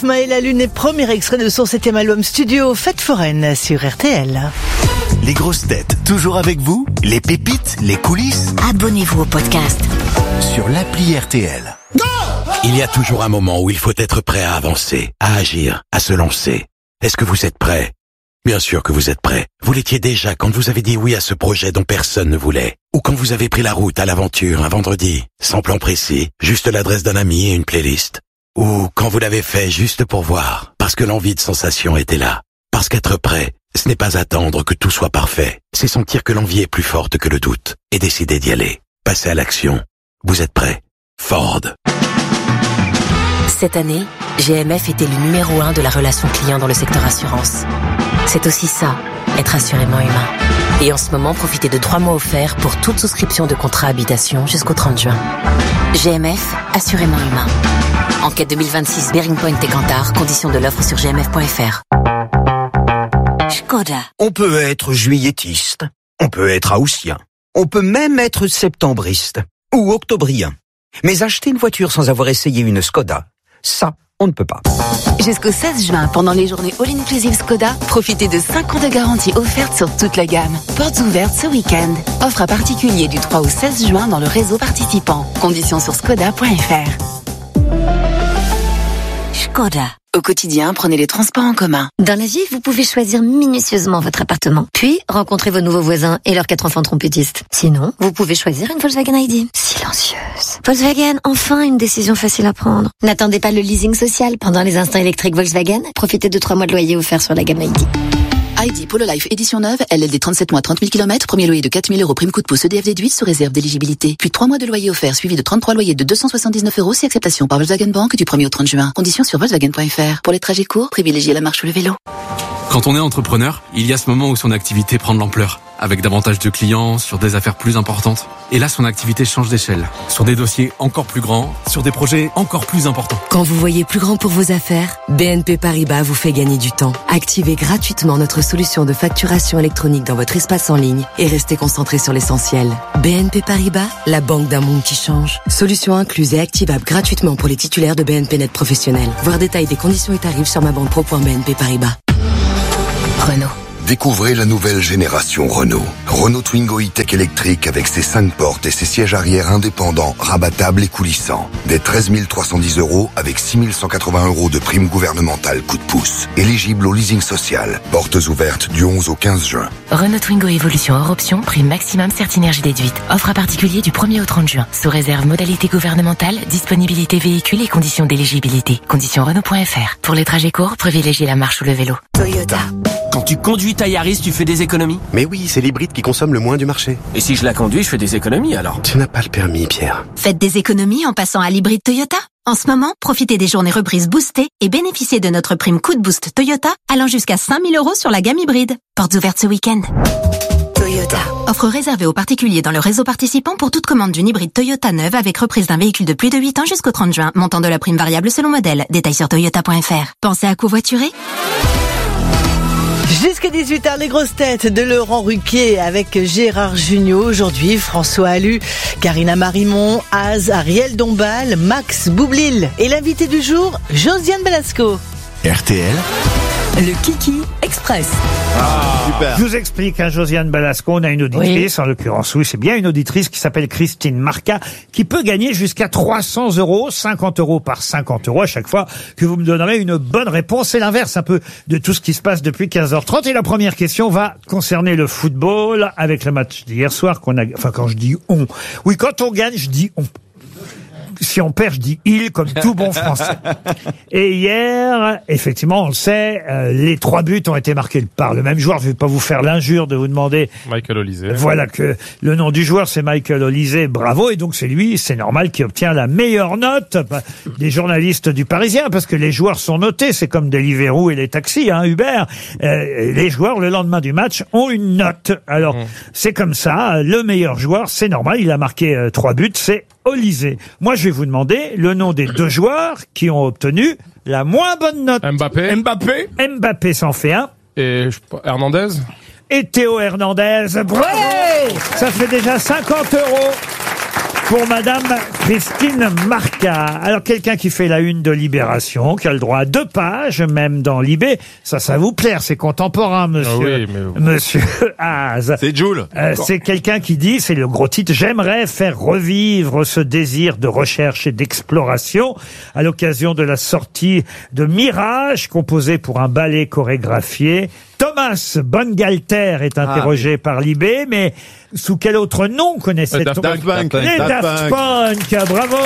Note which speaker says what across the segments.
Speaker 1: Maëla Lune est premier extrait de son 7e album studio Fête foraine sur RTL.
Speaker 2: Les grosses têtes, toujours avec vous. Les pépites, les coulisses.
Speaker 3: Abonnez-vous au podcast
Speaker 2: Sur l'appli RTL.
Speaker 4: Il y a toujours un moment où il faut être prêt à avancer, à agir, à se lancer. Est-ce que vous êtes prêt ? Bien sûr que vous êtes prêt. Vous l'étiez déjà quand vous avez dit oui à ce projet dont personne ne voulait. Ou quand vous avez pris la route à l'aventure un vendredi, sans plan précis, juste l'adresse d'un ami et une playlist. Ou quand vous l'avez fait juste pour voir, parce que l'envie de sensation était là. Parce qu'être prêt, ce n'est pas attendre que tout soit parfait. C'est sentir que l'envie est plus forte que le doute et décider d'y aller. Passer à l'action. Vous êtes prêt ? Ford.
Speaker 3: Cette année, GMF était le numéro 1 de la relation client dans le secteur assurance. C'est aussi ça, être assurément humain. Et en ce moment, profitez de 3 mois offerts pour toute souscription de contrat habitation jusqu'au 30 juin. GMF, assurément humain. Enquête 2026 Bearing Point et Cantar, conditions de l'offre sur gmf.fr. Škoda.
Speaker 5: On peut être juilletiste, on peut être haussien, on peut même être septembriste ou octobrien. Mais acheter une voiture sans avoir essayé une Škoda, ça, on ne peut pas.
Speaker 6: Jusqu'au 16 juin, pendant les journées All-Inclusive Škoda, profitez de 5 ans de garantie offerte sur toute la gamme. Portes ouvertes ce week-end. Offre à particulier du 3 au 16 juin dans le réseau participant. Conditions sur škoda.fr.
Speaker 3: Škoda.
Speaker 6: Au quotidien, prenez les transports en commun.
Speaker 7: Dans la vie, vous pouvez choisir minutieusement votre appartement, puis rencontrer vos nouveaux voisins et leurs 4 enfants trompettistes. Sinon, vous pouvez choisir une Volkswagen ID. Silencieuse. Volkswagen, enfin une décision facile à prendre. N'attendez pas le leasing social. Pendant les instants électriques Volkswagen, profitez de 3 mois de loyer offerts sur la gamme ID.
Speaker 6: ID Polo Life édition neuve, LLD 37 mois 30 000 km, premier loyer de 4 000 € prime coup de pouce EDF déduit sous réserve d'éligibilité. Puis 3 mois de loyer offert suivi de 33 loyers de 279 € si acceptation par Volkswagen Bank du 1er au 30 juin. Conditions sur Volkswagen.fr. Pour les trajets courts, privilégiez la marche ou le vélo.
Speaker 8: Quand on est entrepreneur, il y a ce moment où son activité prend de l'ampleur, avec davantage de clients, sur des affaires plus importantes. Et là, son activité change d'échelle, sur des dossiers encore plus grands, sur des projets encore plus importants.
Speaker 9: Quand vous voyez plus grand pour vos affaires, BNP Paribas vous fait gagner du temps. Activez gratuitement notre solution de facturation électronique dans votre espace en ligne et restez concentré sur l'essentiel. BNP Paribas, la banque d'un monde qui change. Solution incluse et activable gratuitement pour les titulaires de BNP Net Professionnel. Voir détail des conditions et tarifs sur mabanque.pro.bnp Paribas. Renault.
Speaker 10: Découvrez la nouvelle génération Renault. Renault Twingo e-Tech électrique avec ses 5 portes et ses sièges arrière indépendants, rabattables et coulissants. Dès 13 310 € avec 6 180 € de prime gouvernementale coup de pouce. Éligible au leasing social. Portes ouvertes du 11 au 15 juin.
Speaker 3: Renault Twingo Evolution hors option, prime maximum Certinergie déduite. Offre à particulier du 1er au 30 juin. Sous réserve modalité gouvernementale, disponibilité véhicule et conditions d'éligibilité. Conditions Renault.fr. Pour les trajets courts, privilégiez la marche ou le vélo.
Speaker 6: Toyota.
Speaker 11: Quand tu conduis ta Yaris, tu fais des économies?
Speaker 12: Mais oui, c'est l'hybride qui consomme le moins du marché.
Speaker 11: Et si je la conduis, je fais des économies alors?
Speaker 12: Tu n'as pas le permis, Pierre.
Speaker 13: Faites des économies en passant à l'hybride Toyota. En ce moment, profitez des journées reprises boostées et bénéficiez de notre prime coup de boost Toyota allant jusqu'à 5 000 € sur la gamme hybride. Portes ouvertes ce week-end.
Speaker 6: Toyota.
Speaker 13: Offre réservée aux particuliers dans le réseau participant pour toute commande d'une hybride Toyota neuve avec reprise d'un véhicule de plus de 8 ans jusqu'au 30 juin. Montant de la prime variable selon modèle. Détails sur toyota.fr. Pensez à covoiturer?
Speaker 1: Jusqu'à 18h, les grosses têtes de Laurent Ruquier avec Gérard Jugnot. Aujourd'hui, François Allu, Karina Marimon, Az, Ariel Dombal, Max Boublil. Et l'invité du jour, Josiane Balasco.
Speaker 2: RTL.
Speaker 9: Le Kiki Express.
Speaker 14: Super. Je vous explique, Josiane Balasco, on a une auditrice, en l'occurrence, oui, c'est bien une auditrice qui s'appelle Christine Marca, qui peut gagner jusqu'à 300 €, 50 € par 50 € à chaque fois que vous me donnerez une bonne réponse. C'est l'inverse un peu de tout ce qui se passe depuis 15h30. Et la première question va concerner le football avec le match d'hier soir qu'on a, enfin, quand je dis on. Oui, quand on gagne, je dis on. Si on perd, je dis il, comme tout bon français. Et hier, effectivement, on le sait, les 3 buts ont été marqués par le même joueur. Je ne vais pas vous faire l'injure de vous demander...
Speaker 15: Michael Olise.
Speaker 14: Voilà que le nom du joueur, c'est Michael Olise. Bravo. Et donc, c'est lui, c'est normal, qui obtient la meilleure note des journalistes du Parisien, parce que les joueurs sont notés. C'est comme Deliveroo et les taxis, Uber. Les joueurs, le lendemain du match, ont une note. Alors, c'est comme ça. Le meilleur joueur, c'est normal. Il a marqué 3 buts. C'est Olise. Moi, je vais vous demander le nom des 2 joueurs qui ont obtenu la moins bonne note. Mbappé s'en fait un.
Speaker 15: Et Hernandez.
Speaker 14: Et Théo Hernandez. Bravo! Ça fait déjà 50 € pour Madame Christine Marca. Alors, quelqu'un qui fait la une de Libération, qui a le droit à 2 pages, même dans Libé. Ça va vous plaire, c'est contemporain, monsieur. Monsieur Haas.
Speaker 16: C'est Jules.
Speaker 14: C'est quelqu'un qui dit, c'est le gros titre, j'aimerais faire revivre ce désir de recherche et d'exploration à l'occasion de la sortie de Mirage, composé pour un ballet chorégraphié. Thomas Bangalter est interrogé par Libé, mais sous quel autre nom connaissait-on
Speaker 16: Daft Punk.
Speaker 14: Les Daft Punk, bravo.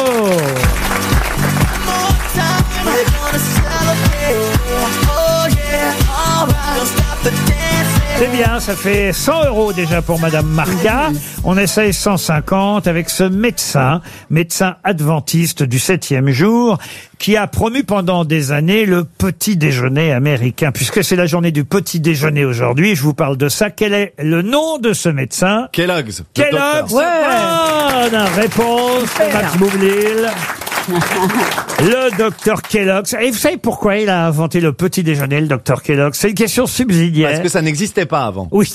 Speaker 14: C'est bien, ça fait 100 € déjà pour Madame Marca. On essaye 150 avec ce médecin adventiste du 7e jour, qui a promu pendant des années le petit déjeuner américain. Puisque c'est la journée du petit déjeuner aujourd'hui, je vous parle de ça. Quel est le nom de ce médecin?
Speaker 16: Kellogg's.
Speaker 14: Kellogg's. Bonne réponse de Max Boublil. Le docteur Kellogg's. Et vous savez pourquoi il a inventé le petit déjeuner, le docteur Kellogg's? C'est une question subsidiaire.
Speaker 16: Parce que ça n'existait pas avant.
Speaker 14: Oui.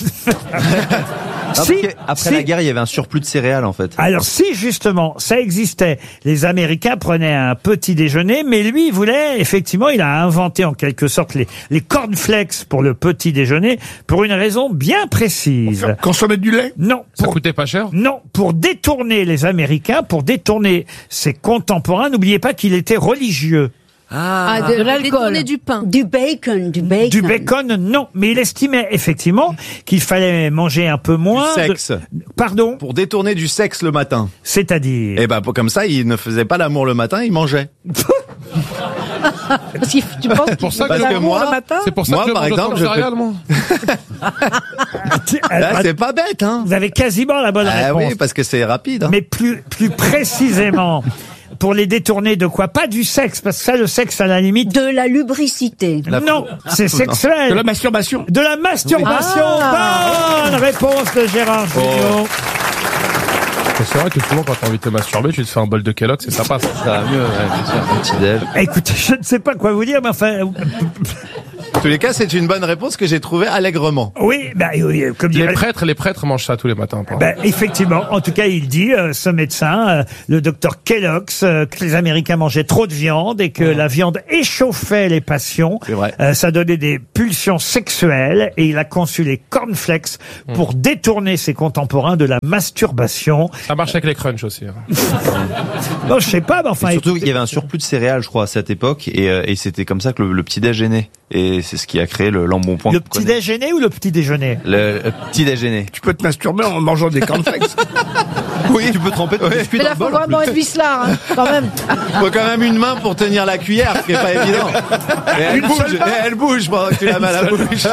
Speaker 17: Après la guerre, il y avait un surplus de céréales, en fait.
Speaker 14: Alors si, justement, ça existait, les Américains prenaient un petit déjeuner, mais lui, il voulait, effectivement, il a inventé en quelque sorte les cornflakes pour le petit déjeuner, pour une raison bien précise.
Speaker 15: Consommer du lait?
Speaker 14: Non.
Speaker 15: Ça coûtait pas cher?
Speaker 14: Non, pour détourner les Américains, pour détourner ses contemporains, n'oubliez pas qu'il était religieux.
Speaker 18: De l'alcool. Du pain. Du bacon.
Speaker 14: Du bacon, non. Mais il estimait effectivement qu'il fallait manger un peu moins.
Speaker 16: Du sexe.
Speaker 14: Pardon?
Speaker 16: Pour détourner du sexe le matin.
Speaker 14: C'est-à-dire?
Speaker 16: Eh ben, comme ça, il ne faisait pas l'amour le matin, il mangeait.
Speaker 18: Tu penses
Speaker 15: C'est pour ça
Speaker 16: Parce que moi,
Speaker 18: le matin?
Speaker 15: C'est pour ça
Speaker 16: moi,
Speaker 15: que
Speaker 16: par exemple, je
Speaker 15: céréales, moi.
Speaker 16: Là, c'est pas bête, hein.
Speaker 14: Vous avez quasiment la bonne réponse.
Speaker 16: Oui, parce que c'est rapide. Hein.
Speaker 14: Mais plus précisément, pour les détourner de quoi? Pas du sexe, parce que ça, le sexe, à la limite.
Speaker 18: De la lubricité.
Speaker 14: Non, c'est sexuel.
Speaker 15: De la masturbation.
Speaker 14: De la masturbation. Bonne réponse de Gérard Jugnot.
Speaker 15: C'est vrai que souvent, quand t'as envie de te masturber, tu te fais un bol de Kellogg's et ça passe.
Speaker 17: Ça va mieux, bien sûr, un petit déj.
Speaker 14: Écoutez, je ne sais pas quoi vous dire, mais enfin.
Speaker 16: En tous les cas, c'est une bonne réponse que j'ai trouvée allègrement.
Speaker 14: Oui, comme
Speaker 15: Les prêtres mangent ça tous les matins.
Speaker 14: Effectivement, en tout cas, il dit, ce médecin, le docteur Kellogg's, que les Américains mangeaient trop de viande et que la viande échauffait les passions.
Speaker 16: C'est vrai.
Speaker 14: Ça donnait des pulsions sexuelles et il a conçu les cornflakes pour détourner ses contemporains de la masturbation.
Speaker 15: Ça marche avec les crunchs aussi.
Speaker 14: Non, je sais pas, mais enfin.
Speaker 17: Et surtout, il y avait un surplus de céréales, je crois, à cette époque, et c'était comme ça que le petit déjeuner. Et c'est ce qui a créé l'embonpoint.
Speaker 14: Le petit déjeuner ou le petit déjeuner?
Speaker 17: Le petit déjeuner.
Speaker 15: Tu peux te masturber en mangeant des cornflakes.
Speaker 17: Oui, tu peux tremper ton biscuit
Speaker 18: Mais
Speaker 17: dans
Speaker 18: là,
Speaker 17: le
Speaker 18: faut
Speaker 17: bol.
Speaker 18: vraiment être vicelard, quand même.
Speaker 16: Faut quand même une main pour tenir la cuillère, ce qui est pas évident. Et elle bouge pendant que tu la mets à la bouche.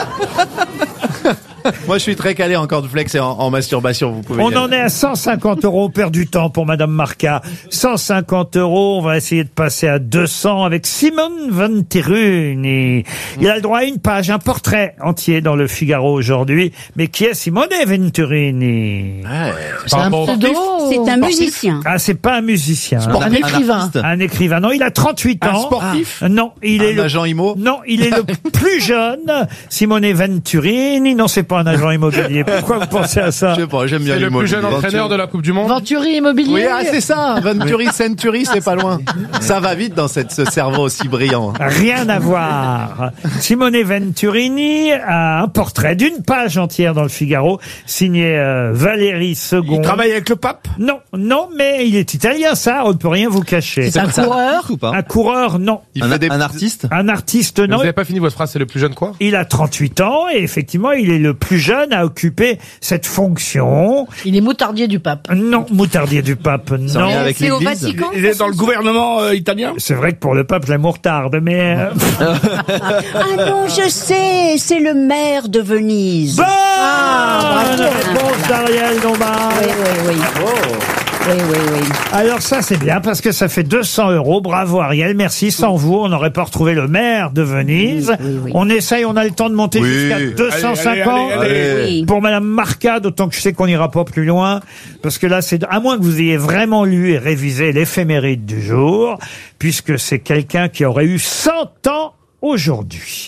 Speaker 16: Moi, je suis très calé en cornflakes et en masturbation, vous pouvez.
Speaker 14: On en est à 150 €, on perd du temps pour Madame Marca. 150 €, on va essayer de passer à 200 avec Simone Venturini. Il a le droit à une page, un portrait entier dans le Figaro aujourd'hui. Mais qui est Simone Venturini?
Speaker 18: C'est un pseudo. C'est un musicien.
Speaker 14: Ah, c'est pas un musicien.
Speaker 18: Un écrivain.
Speaker 14: Un écrivain. Non, il a 38 ans.
Speaker 16: Un sportif?
Speaker 14: Non, il est
Speaker 16: Un agent IMO?
Speaker 14: Non, il est le plus jeune. Simone Venturini. Non, c'est pas un agent immobilier. Pourquoi vous pensez à ça?
Speaker 16: Je sais pas, j'aime bien
Speaker 15: C'est le
Speaker 16: l'immobilier.
Speaker 15: plus jeune entraîneur de la Coupe du Monde.
Speaker 18: Venturi Immobilier.
Speaker 16: Oui, c'est ça. Venturi, Century, c'est pas loin. Ça va vite dans ce cerveau aussi brillant.
Speaker 14: Rien à voir. Simone Venturini a un portrait d'une page entière dans le Figaro, signé Valérie II.
Speaker 15: Il travaille avec le pape?
Speaker 14: Non, mais il est italien, ça, on ne peut rien vous cacher.
Speaker 18: C'est un coureur
Speaker 17: Ou pas?
Speaker 14: Un coureur, non.
Speaker 17: Un artiste?
Speaker 14: Un artiste,
Speaker 15: Vous
Speaker 14: non.
Speaker 15: n'avez pas fini votre phrase, c'est le plus jeune quoi?
Speaker 14: Il a 38 ans et effectivement, il est le plus jeune à occuper cette fonction.
Speaker 18: Il est moutardier du pape.
Speaker 14: Non, moutardier du pape, non.
Speaker 17: Avec
Speaker 18: C'est au
Speaker 17: l'église?
Speaker 18: Vatican.
Speaker 15: Il est dans le gouvernement italien?
Speaker 14: C'est vrai que pour le pape, je la mourtarde, mais...
Speaker 18: Ah non, je sais, c'est le maire de Venise.
Speaker 14: Bonne
Speaker 18: bravo.
Speaker 14: réponse d'Ariel Dombal.
Speaker 18: Oui. Oui.
Speaker 14: Alors ça, c'est bien, parce que ça fait 200 €. Bravo Ariel, merci. Sans vous, on n'aurait pas retrouvé le maire de Venise.
Speaker 18: Oui.
Speaker 14: On essaye, on a le temps de monter jusqu'à 250
Speaker 18: allez.
Speaker 14: pour Madame Marca, d'autant que je sais qu'on n'ira pas plus loin, parce que là, c'est à moins que vous ayez vraiment lu et révisé l'éphéméride du jour, puisque c'est quelqu'un qui aurait eu 100 ans aujourd'hui.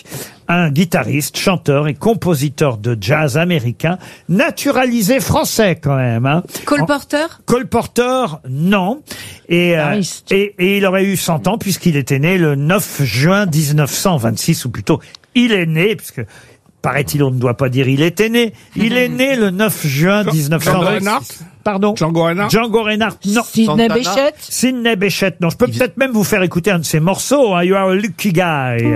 Speaker 14: un guitariste, chanteur et compositeur de jazz américain, naturalisé français quand même. Hein.
Speaker 19: Cole Porter?
Speaker 14: Cole Porter, non. Et il aurait eu 100 ans puisqu'il était né le 9 juin 1926, ou plutôt il est né, puisque paraît-il on ne doit pas dire il était né. Il est né le 9 juin 1926. Pardon.
Speaker 20: Django Reinhardt?
Speaker 14: Django Reinhardt, non.
Speaker 19: Sidney Bechet?
Speaker 14: Sidney Bechet, non. Je peux peut-être même vous faire écouter un de ses morceaux, hein. You Are a Lucky Guy.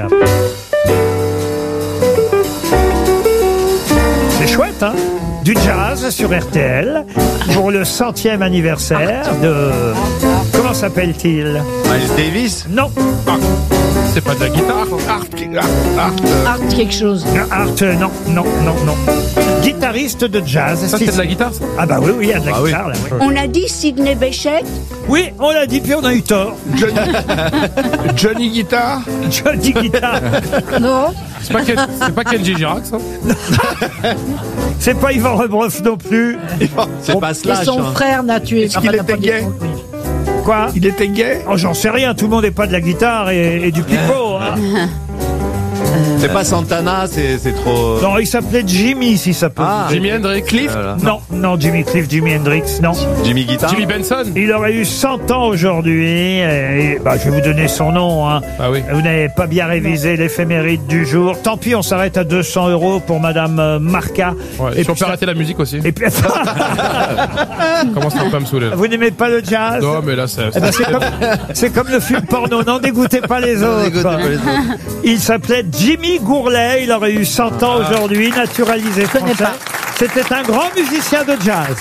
Speaker 14: C'est chouette, hein? Du jazz sur RTL pour le 100e anniversaire de... Comment s'appelle-t-il?
Speaker 16: Miles Davis?
Speaker 14: Non.
Speaker 15: C'est pas de la guitare.
Speaker 19: Art quelque chose.
Speaker 14: Art, non. Guitariste de jazz.
Speaker 15: Ça, c'est de la guitare, ça?
Speaker 14: Ah bah oui, il y a de la guitare, là, oui.
Speaker 18: On a dit Sidney Bechet?
Speaker 14: Oui, on l'a dit, puis on a eu tort.
Speaker 20: Johnny Guitar?
Speaker 14: Johnny Guitar.
Speaker 19: Non.
Speaker 15: C'est pas Kenji Girac, ça?
Speaker 14: C'est pas Yvan Rebroff non plus.
Speaker 16: C'est pas
Speaker 19: Et
Speaker 16: Slash.
Speaker 19: son frère n'a tué.
Speaker 20: Est-ce qu'il était gay?
Speaker 14: Quoi?
Speaker 20: Il était gay?
Speaker 14: Oh, j'en sais rien, tout le monde n'est pas de la guitare et du pipeau. Hein.
Speaker 16: C'est pas Santana, c'est trop...
Speaker 14: Non, il s'appelait Jimmy, si ça peut.
Speaker 15: Ah, Jimi Hendrix.
Speaker 16: Cliff?
Speaker 14: Non, Jimmy Cliff, Jimi Hendrix, non.
Speaker 16: Jimmy Guitar?
Speaker 15: Jimmy Benson.
Speaker 14: Il aurait eu 100 ans aujourd'hui. Et, je vais vous donner son nom. Hein.
Speaker 15: Ah oui.
Speaker 14: Vous n'avez pas bien révisé l'éphéméride du jour. Tant pis, on s'arrête à 200 € pour Madame Marca.
Speaker 15: Ouais, et si on peut arrêter la musique aussi.
Speaker 14: Et puis...
Speaker 15: Commence un peu à me saouler.
Speaker 14: Vous n'aimez pas le jazz?
Speaker 15: Non, mais là,
Speaker 14: c'est comme le film porno. N'en dégoûtez pas les autres. Il s'appelait Jimmy Gourlay. Il aurait eu 100 ans aujourd'hui, naturalisé français. C'était un grand musicien de jazz.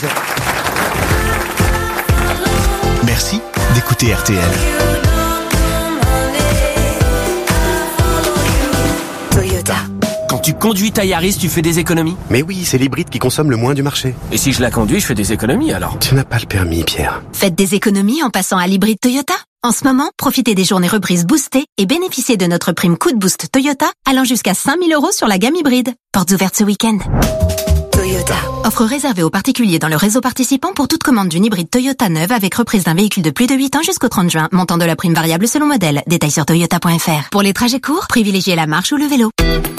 Speaker 2: Merci d'écouter RTL.
Speaker 11: Toyota. Quand tu conduis ta Yaris, tu fais des économies?
Speaker 12: Mais oui, c'est l'hybride qui consomme le moins du marché.
Speaker 11: Et si je la conduis, je fais des économies alors?
Speaker 12: Tu n'as pas le permis, Pierre.
Speaker 13: Faites des économies en passant à l'hybride Toyota. En ce moment, profitez des journées reprises boostées et bénéficiez de notre prime coup de boost Toyota allant jusqu'à 5 000 € sur la gamme hybride. Portes ouvertes ce week-end. Toyota. Offre réservée aux particuliers dans le réseau participant pour toute commande d'une hybride Toyota neuve avec reprise d'un véhicule de plus de 8 ans jusqu'au 30 juin. Montant de la prime variable selon modèle. Détails sur toyota.fr. Pour les trajets courts, privilégiez la marche ou le vélo.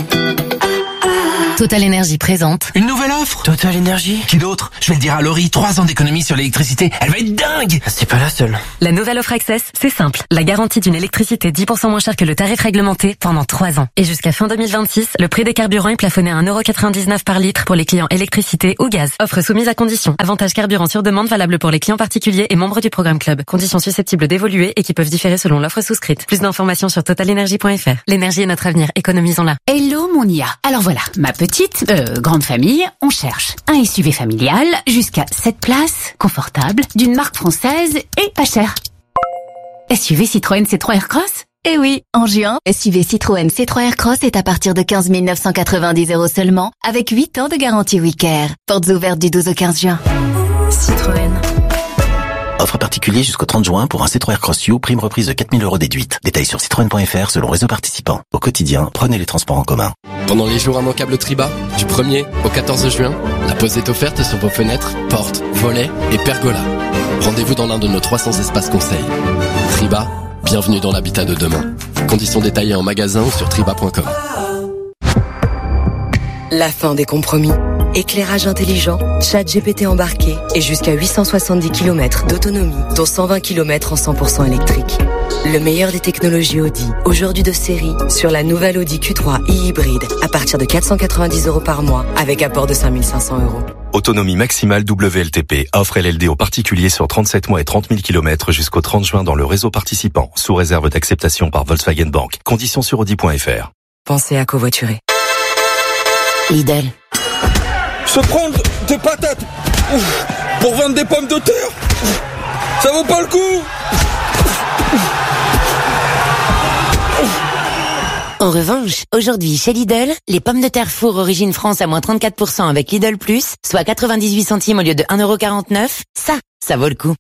Speaker 3: Total Énergie présente.
Speaker 11: Une nouvelle offre? Total Énergie? Qui d'autre? Je vais le dire à Laurie, 3 ans d'économie sur l'électricité. Elle va être dingue! C'est pas la seule.
Speaker 3: La nouvelle offre Access, c'est simple. La garantie d'une électricité 10% moins chère que le tarif réglementé pendant 3 ans. Et jusqu'à fin 2026, le prix des carburants est plafonné à 1,99 € par litre pour les clients électricité ou gaz. Offre soumise à conditions. Avantage carburant sur demande valable pour les clients particuliers et membres du programme Club. Conditions susceptibles d'évoluer et qui peuvent différer selon l'offre souscrite. Plus d'informations sur totalenergie.fr. L'énergie est notre avenir. Économisons-la.
Speaker 21: Hello mon IA. Alors voilà, ma petite grande famille, on cherche un SUV familial jusqu'à 7 places, confortable, d'une marque française et pas cher. SUV Citroën C3 Aircross?
Speaker 22: Eh oui, en juin, SUV Citroën C3 Aircross est à partir de 15 990 € seulement, avec 8 ans de garantie WeCare. Portes ouvertes du 12 au 15 juin.
Speaker 3: Citroën.
Speaker 23: Offre particulier jusqu'au 30 juin pour un C3 Aircross U, prime reprise de 4 000 € déduite. Détails sur citroën.fr selon réseau participant. Au quotidien, prenez les transports en commun.
Speaker 24: Pendant les jours immanquables Triba, du 1er au 14 juin, la pause est offerte sur vos fenêtres, portes, volets et pergolas. Rendez-vous dans l'un de nos 300 espaces conseils. Triba, bienvenue dans l'habitat de demain. Conditions détaillées en magasin ou sur triba.com.
Speaker 25: La fin des compromis. Éclairage intelligent, chat GPT embarqué et jusqu'à 870 km d'autonomie, dont 120 km en 100% électrique. Le meilleur des technologies Audi, aujourd'hui de série, sur la nouvelle Audi Q3 e-hybride, à partir de 490 € par mois, avec apport de 5 500 €.
Speaker 26: Autonomie maximale WLTP. Offre LLD aux particuliers sur 37 mois et 30 000 km jusqu'au 30 juin dans le réseau participant, sous réserve d'acceptation par Volkswagen Bank. Conditions sur Audi.fr.
Speaker 25: Pensez à covoiturer. Lidl.
Speaker 27: Se prendre des patates pour vendre des pommes de terre, ça vaut pas le coup.
Speaker 22: En revanche, aujourd'hui chez Lidl, les pommes de terre four origine France à moins 34% avec Lidl Plus, soit 98 centimes au lieu de 1,49 €, ça vaut le coup.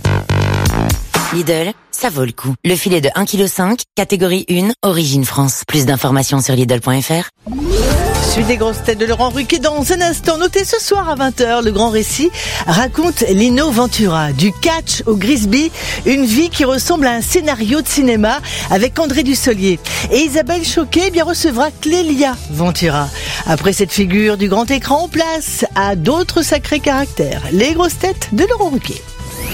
Speaker 22: Lidl, ça vaut le coup. Le filet de 1,5 kg, catégorie 1, origine France. Plus d'informations sur Lidl.fr.
Speaker 1: Suite des grosses têtes de Laurent Ruquier dans un instant. Notez ce soir à 20h, le grand récit raconte Lino Ventura. Du catch au Grisby, une vie qui ressemble à un scénario de cinéma avec André Dussolier. Et Isabelle Choquet bien recevra Clélia Ventura. Après cette figure du grand écran, place à d'autres sacrés caractères. Les grosses têtes de Laurent Ruquier.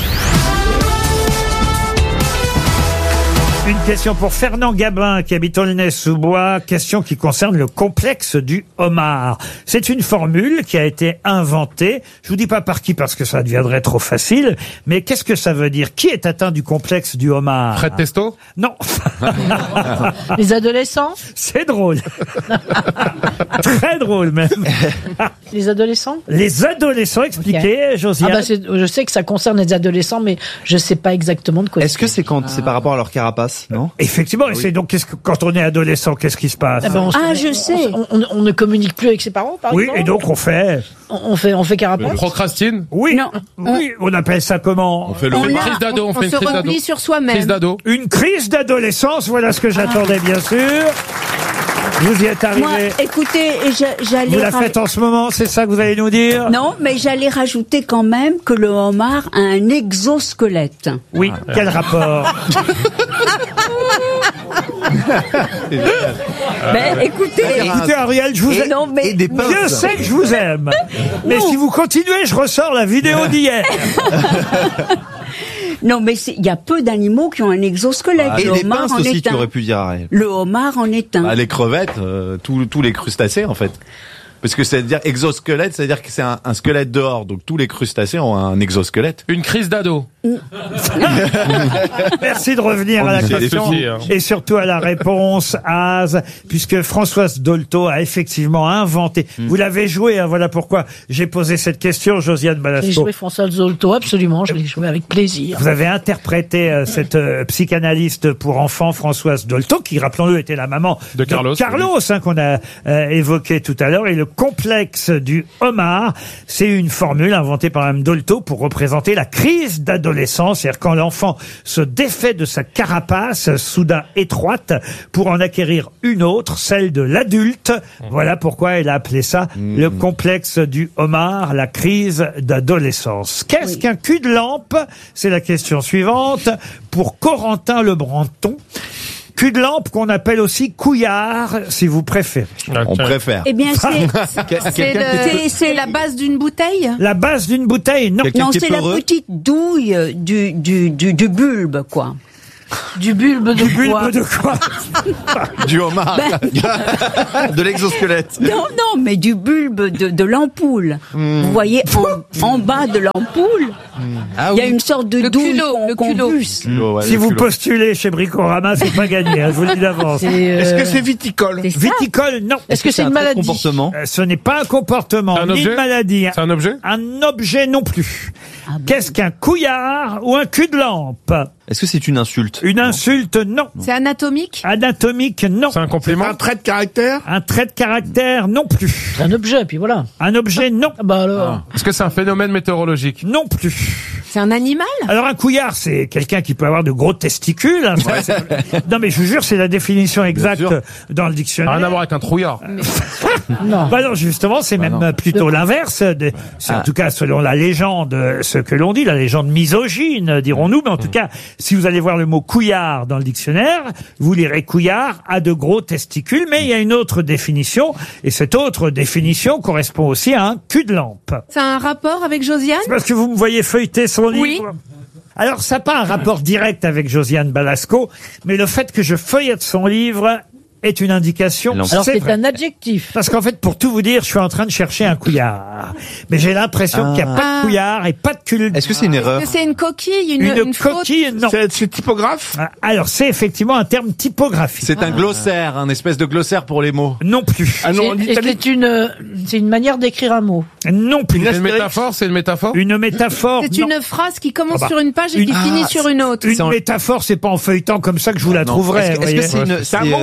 Speaker 14: Une question pour Fernand Gabin qui habite Aulnay-sous-Bois. Question qui concerne le complexe du homard. C'est une formule qui a été inventée. Je vous dis pas par qui parce que ça deviendrait trop facile. Mais qu'est-ce que ça veut dire? Qui est atteint du complexe du homard?
Speaker 15: Fred Testo?
Speaker 14: Non.
Speaker 19: Les adolescents?
Speaker 14: C'est drôle. Très drôle même.
Speaker 19: Les adolescents?
Speaker 14: Les adolescents, expliquez, Josiane.
Speaker 19: Ah bah je sais que ça concerne les adolescents, mais je sais pas exactement de quoi.
Speaker 17: Est-ce que c'est quand c'est par rapport à leur carapace? Non.
Speaker 14: Effectivement, et c'est donc quand on est adolescent, qu'est-ce qui se passe?
Speaker 19: Eh ben, je sais. On ne communique plus avec ses parents, par exemple.
Speaker 14: Oui, et donc on fait
Speaker 19: carapace.
Speaker 15: On procrastine?
Speaker 14: Oui.
Speaker 4: Non.
Speaker 14: Oui, on appelle ça comment?
Speaker 15: On fait une crise d'ado. On fait une
Speaker 4: se
Speaker 15: crise d'ado.
Speaker 4: replie sur soi-même.
Speaker 15: Crise d'ado.
Speaker 14: Une crise d'adolescence, voilà ce que j'attendais, bien sûr. Vous y êtes arrivé.
Speaker 18: Moi, écoutez, j'allais...
Speaker 14: Vous la faites en ce moment, c'est ça que vous allez nous dire?
Speaker 18: Non, mais j'allais rajouter quand même que le homard a un exosquelette.
Speaker 14: Oui, quel rapport?
Speaker 18: Mais écoutez,
Speaker 14: Ariel, je vous aime.
Speaker 18: Non, mais
Speaker 14: Dieu sait que je vous aime. Mais si vous continuez, je ressors la vidéo d'hier.
Speaker 18: Non, mais il y a peu d'animaux qui ont un exosquelette.
Speaker 17: Et
Speaker 18: le
Speaker 17: des
Speaker 18: homard
Speaker 17: pinces
Speaker 18: en
Speaker 17: aussi,
Speaker 18: est
Speaker 17: tu
Speaker 18: un.
Speaker 17: aurais pu dire, Ariel.
Speaker 18: Le homard en est un.
Speaker 16: Les crevettes, tous les crustacés en fait. Parce que c'est-à-dire exosquelette, c'est-à-dire que c'est un squelette dehors. Donc tous les crustacés ont un exosquelette.
Speaker 15: Une crise d'ado.
Speaker 14: Merci de revenir à la question et surtout à la réponse, Az, puisque Françoise Dolto a effectivement inventé. Vous l'avez joué, hein, voilà pourquoi j'ai posé cette question, Josiane Balasco.
Speaker 19: J'ai joué Françoise Dolto, absolument, je l'ai joué avec plaisir.
Speaker 14: Vous avez interprété cette psychanalyste pour enfants, Françoise Dolto, qui, rappelons-le, était la maman
Speaker 15: de Carlos,
Speaker 14: hein, qu'on a évoqué tout à l'heure. Et le complexe du homard, c'est une formule inventée par Mme Dolto pour représenter la crise d'adolescence, c'est-à-dire quand l'enfant se défait de sa carapace soudain étroite pour en acquérir une autre, celle de l'adulte. Voilà pourquoi elle a appelé ça le complexe du homard, la crise d'adolescence. Qu'est-ce qu'un cul de lampe? C'est la question suivante pour Corentin Lebranton. Cul de lampe qu'on appelle aussi couillard, si vous préférez.
Speaker 16: On préfère.
Speaker 4: Eh bien, c'est la base d'une bouteille?
Speaker 14: La base d'une bouteille, non.
Speaker 18: Non, c'est la petite douille du bulbe, quoi.
Speaker 19: Du bulbe de quoi?
Speaker 16: Du homard. De l'exosquelette.
Speaker 18: Non, mais du bulbe de l'ampoule. Vous voyez, en bas de l'ampoule, il y a une sorte de douille qu'on busse.
Speaker 14: Si vous postulez chez Bricorama, c'est pas gagné, hein, je vous le dis d'avance.
Speaker 20: Est-ce que c'est viticole?
Speaker 14: Viticole, non.
Speaker 19: Est-ce que c'est une maladie?
Speaker 17: Comportement.
Speaker 14: Ce n'est pas un comportement, ni une maladie.
Speaker 15: C'est un objet?
Speaker 14: Un objet non plus. Qu'est-ce qu'un couillard ou un cul de lampe?
Speaker 17: Est-ce que c'est une insulte?
Speaker 14: Une insulte, non.
Speaker 4: C'est anatomique?
Speaker 14: Anatomique, non.
Speaker 15: C'est un compliment?
Speaker 20: Un trait de caractère?
Speaker 14: Un trait de caractère, non plus.
Speaker 19: C'est un objet, puis voilà.
Speaker 14: Un objet, non.
Speaker 19: Bah alors.
Speaker 15: Est-ce que c'est un phénomène météorologique?
Speaker 14: Non plus.
Speaker 4: C'est un animal?
Speaker 14: Alors un couillard, c'est quelqu'un qui peut avoir de gros testicules. Hein, non mais je vous jure, c'est la définition exacte dans le dictionnaire.
Speaker 15: Rien à voir avec un trouillard.
Speaker 19: Non.
Speaker 14: Bah non, justement, c'est même plutôt l'inverse. C'est en tout cas, selon la légende, ce que l'on dit, la légende misogyne, dirons-nous. Mais en tout cas, si vous allez voir le mot couillard dans le dictionnaire, vous lirez couillard a de gros testicules. Mais il y a une autre définition. Et cette autre définition correspond aussi à un cul de lampe.
Speaker 4: C'est un rapport avec Josiane?
Speaker 14: C'est parce que vous me voyez feuilleter son livre.
Speaker 4: Oui.
Speaker 14: Alors, ça n'a pas un rapport direct avec Josiane Balasco, mais le fait que je feuillette son livre est une indication.
Speaker 19: Alors c'est un adjectif.
Speaker 14: Parce qu'en fait, pour tout vous dire, je suis en train de chercher un couillard. Mais j'ai l'impression qu'il n'y a pas de couillard et pas de cul.
Speaker 17: Est-ce que c'est une erreur?
Speaker 4: Est-ce que c'est une coquille, une
Speaker 14: coquille, non.
Speaker 20: C'est typographe?
Speaker 14: Alors, c'est effectivement un terme typographique.
Speaker 16: C'est un glossaire, un espèce de glossaire pour les mots.
Speaker 14: Non plus.
Speaker 20: Ah non, en Italie.
Speaker 19: C'est une manière d'écrire un mot.
Speaker 14: Non plus.
Speaker 15: Une métaphore, c'est une métaphore?
Speaker 14: Une métaphore.
Speaker 4: C'est une phrase qui commence
Speaker 14: Ah bah.
Speaker 4: sur une page et qui finit sur une autre.
Speaker 14: Une métaphore, c'est pas en feuilletant comme ça que je vous la trouverai.
Speaker 17: Est-ce que c'est une...
Speaker 20: C'est un mot coupé?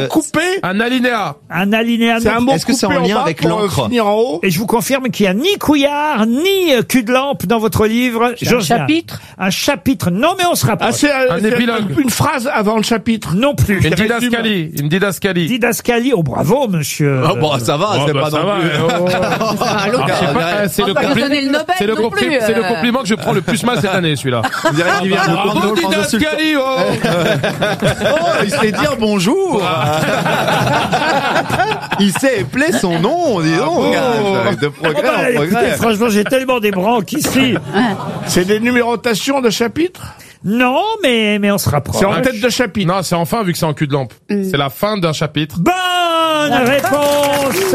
Speaker 15: Un alinéa.
Speaker 14: Un alinéa.
Speaker 20: C'est un mot
Speaker 17: Est-ce que c'est en
Speaker 20: coupé
Speaker 17: lien
Speaker 20: bas
Speaker 17: avec
Speaker 20: pour,
Speaker 17: l'encre
Speaker 20: finir en haut.
Speaker 14: Et je vous confirme qu'il n'y a ni couillard, ni cul de lampe dans votre livre.
Speaker 19: Un chapitre.
Speaker 14: Un chapitre. Non, mais on se rapproche.
Speaker 20: Ah, c'est
Speaker 15: Un épilogue.
Speaker 20: une phrase avant le chapitre.
Speaker 14: Non plus.
Speaker 15: Une didascalie. Une didascalie.
Speaker 14: Didascalie. Oh, bravo, monsieur.
Speaker 16: Ah bon, ça va, c'est pas
Speaker 15: ça
Speaker 16: non
Speaker 15: va,
Speaker 16: plus.
Speaker 15: C'est le
Speaker 4: pas lui donner le Nobel
Speaker 15: c'est le
Speaker 4: non plus,
Speaker 15: c'est le compliment que je prends le plus mal cette année, celui-là.
Speaker 16: On dirait qu'il vient de prendre
Speaker 15: Bravo,
Speaker 16: le Sultan.
Speaker 15: didascalie, oh.
Speaker 16: Oh, il sait dire bonjour. Il sait épeler son nom, dis donc. De progrès
Speaker 14: Oh, bah,
Speaker 16: en
Speaker 14: écoutez,
Speaker 16: progrès.
Speaker 14: franchement, j'ai tellement des branques ici.
Speaker 20: C'est des numérotations de chapitres.
Speaker 14: Non, mais on se rapproche.
Speaker 20: C'est en tête de chapitre.
Speaker 15: Non, c'est en fin vu que c'est en cul de lampe. C'est la fin d'un chapitre.
Speaker 14: Bonne réponse.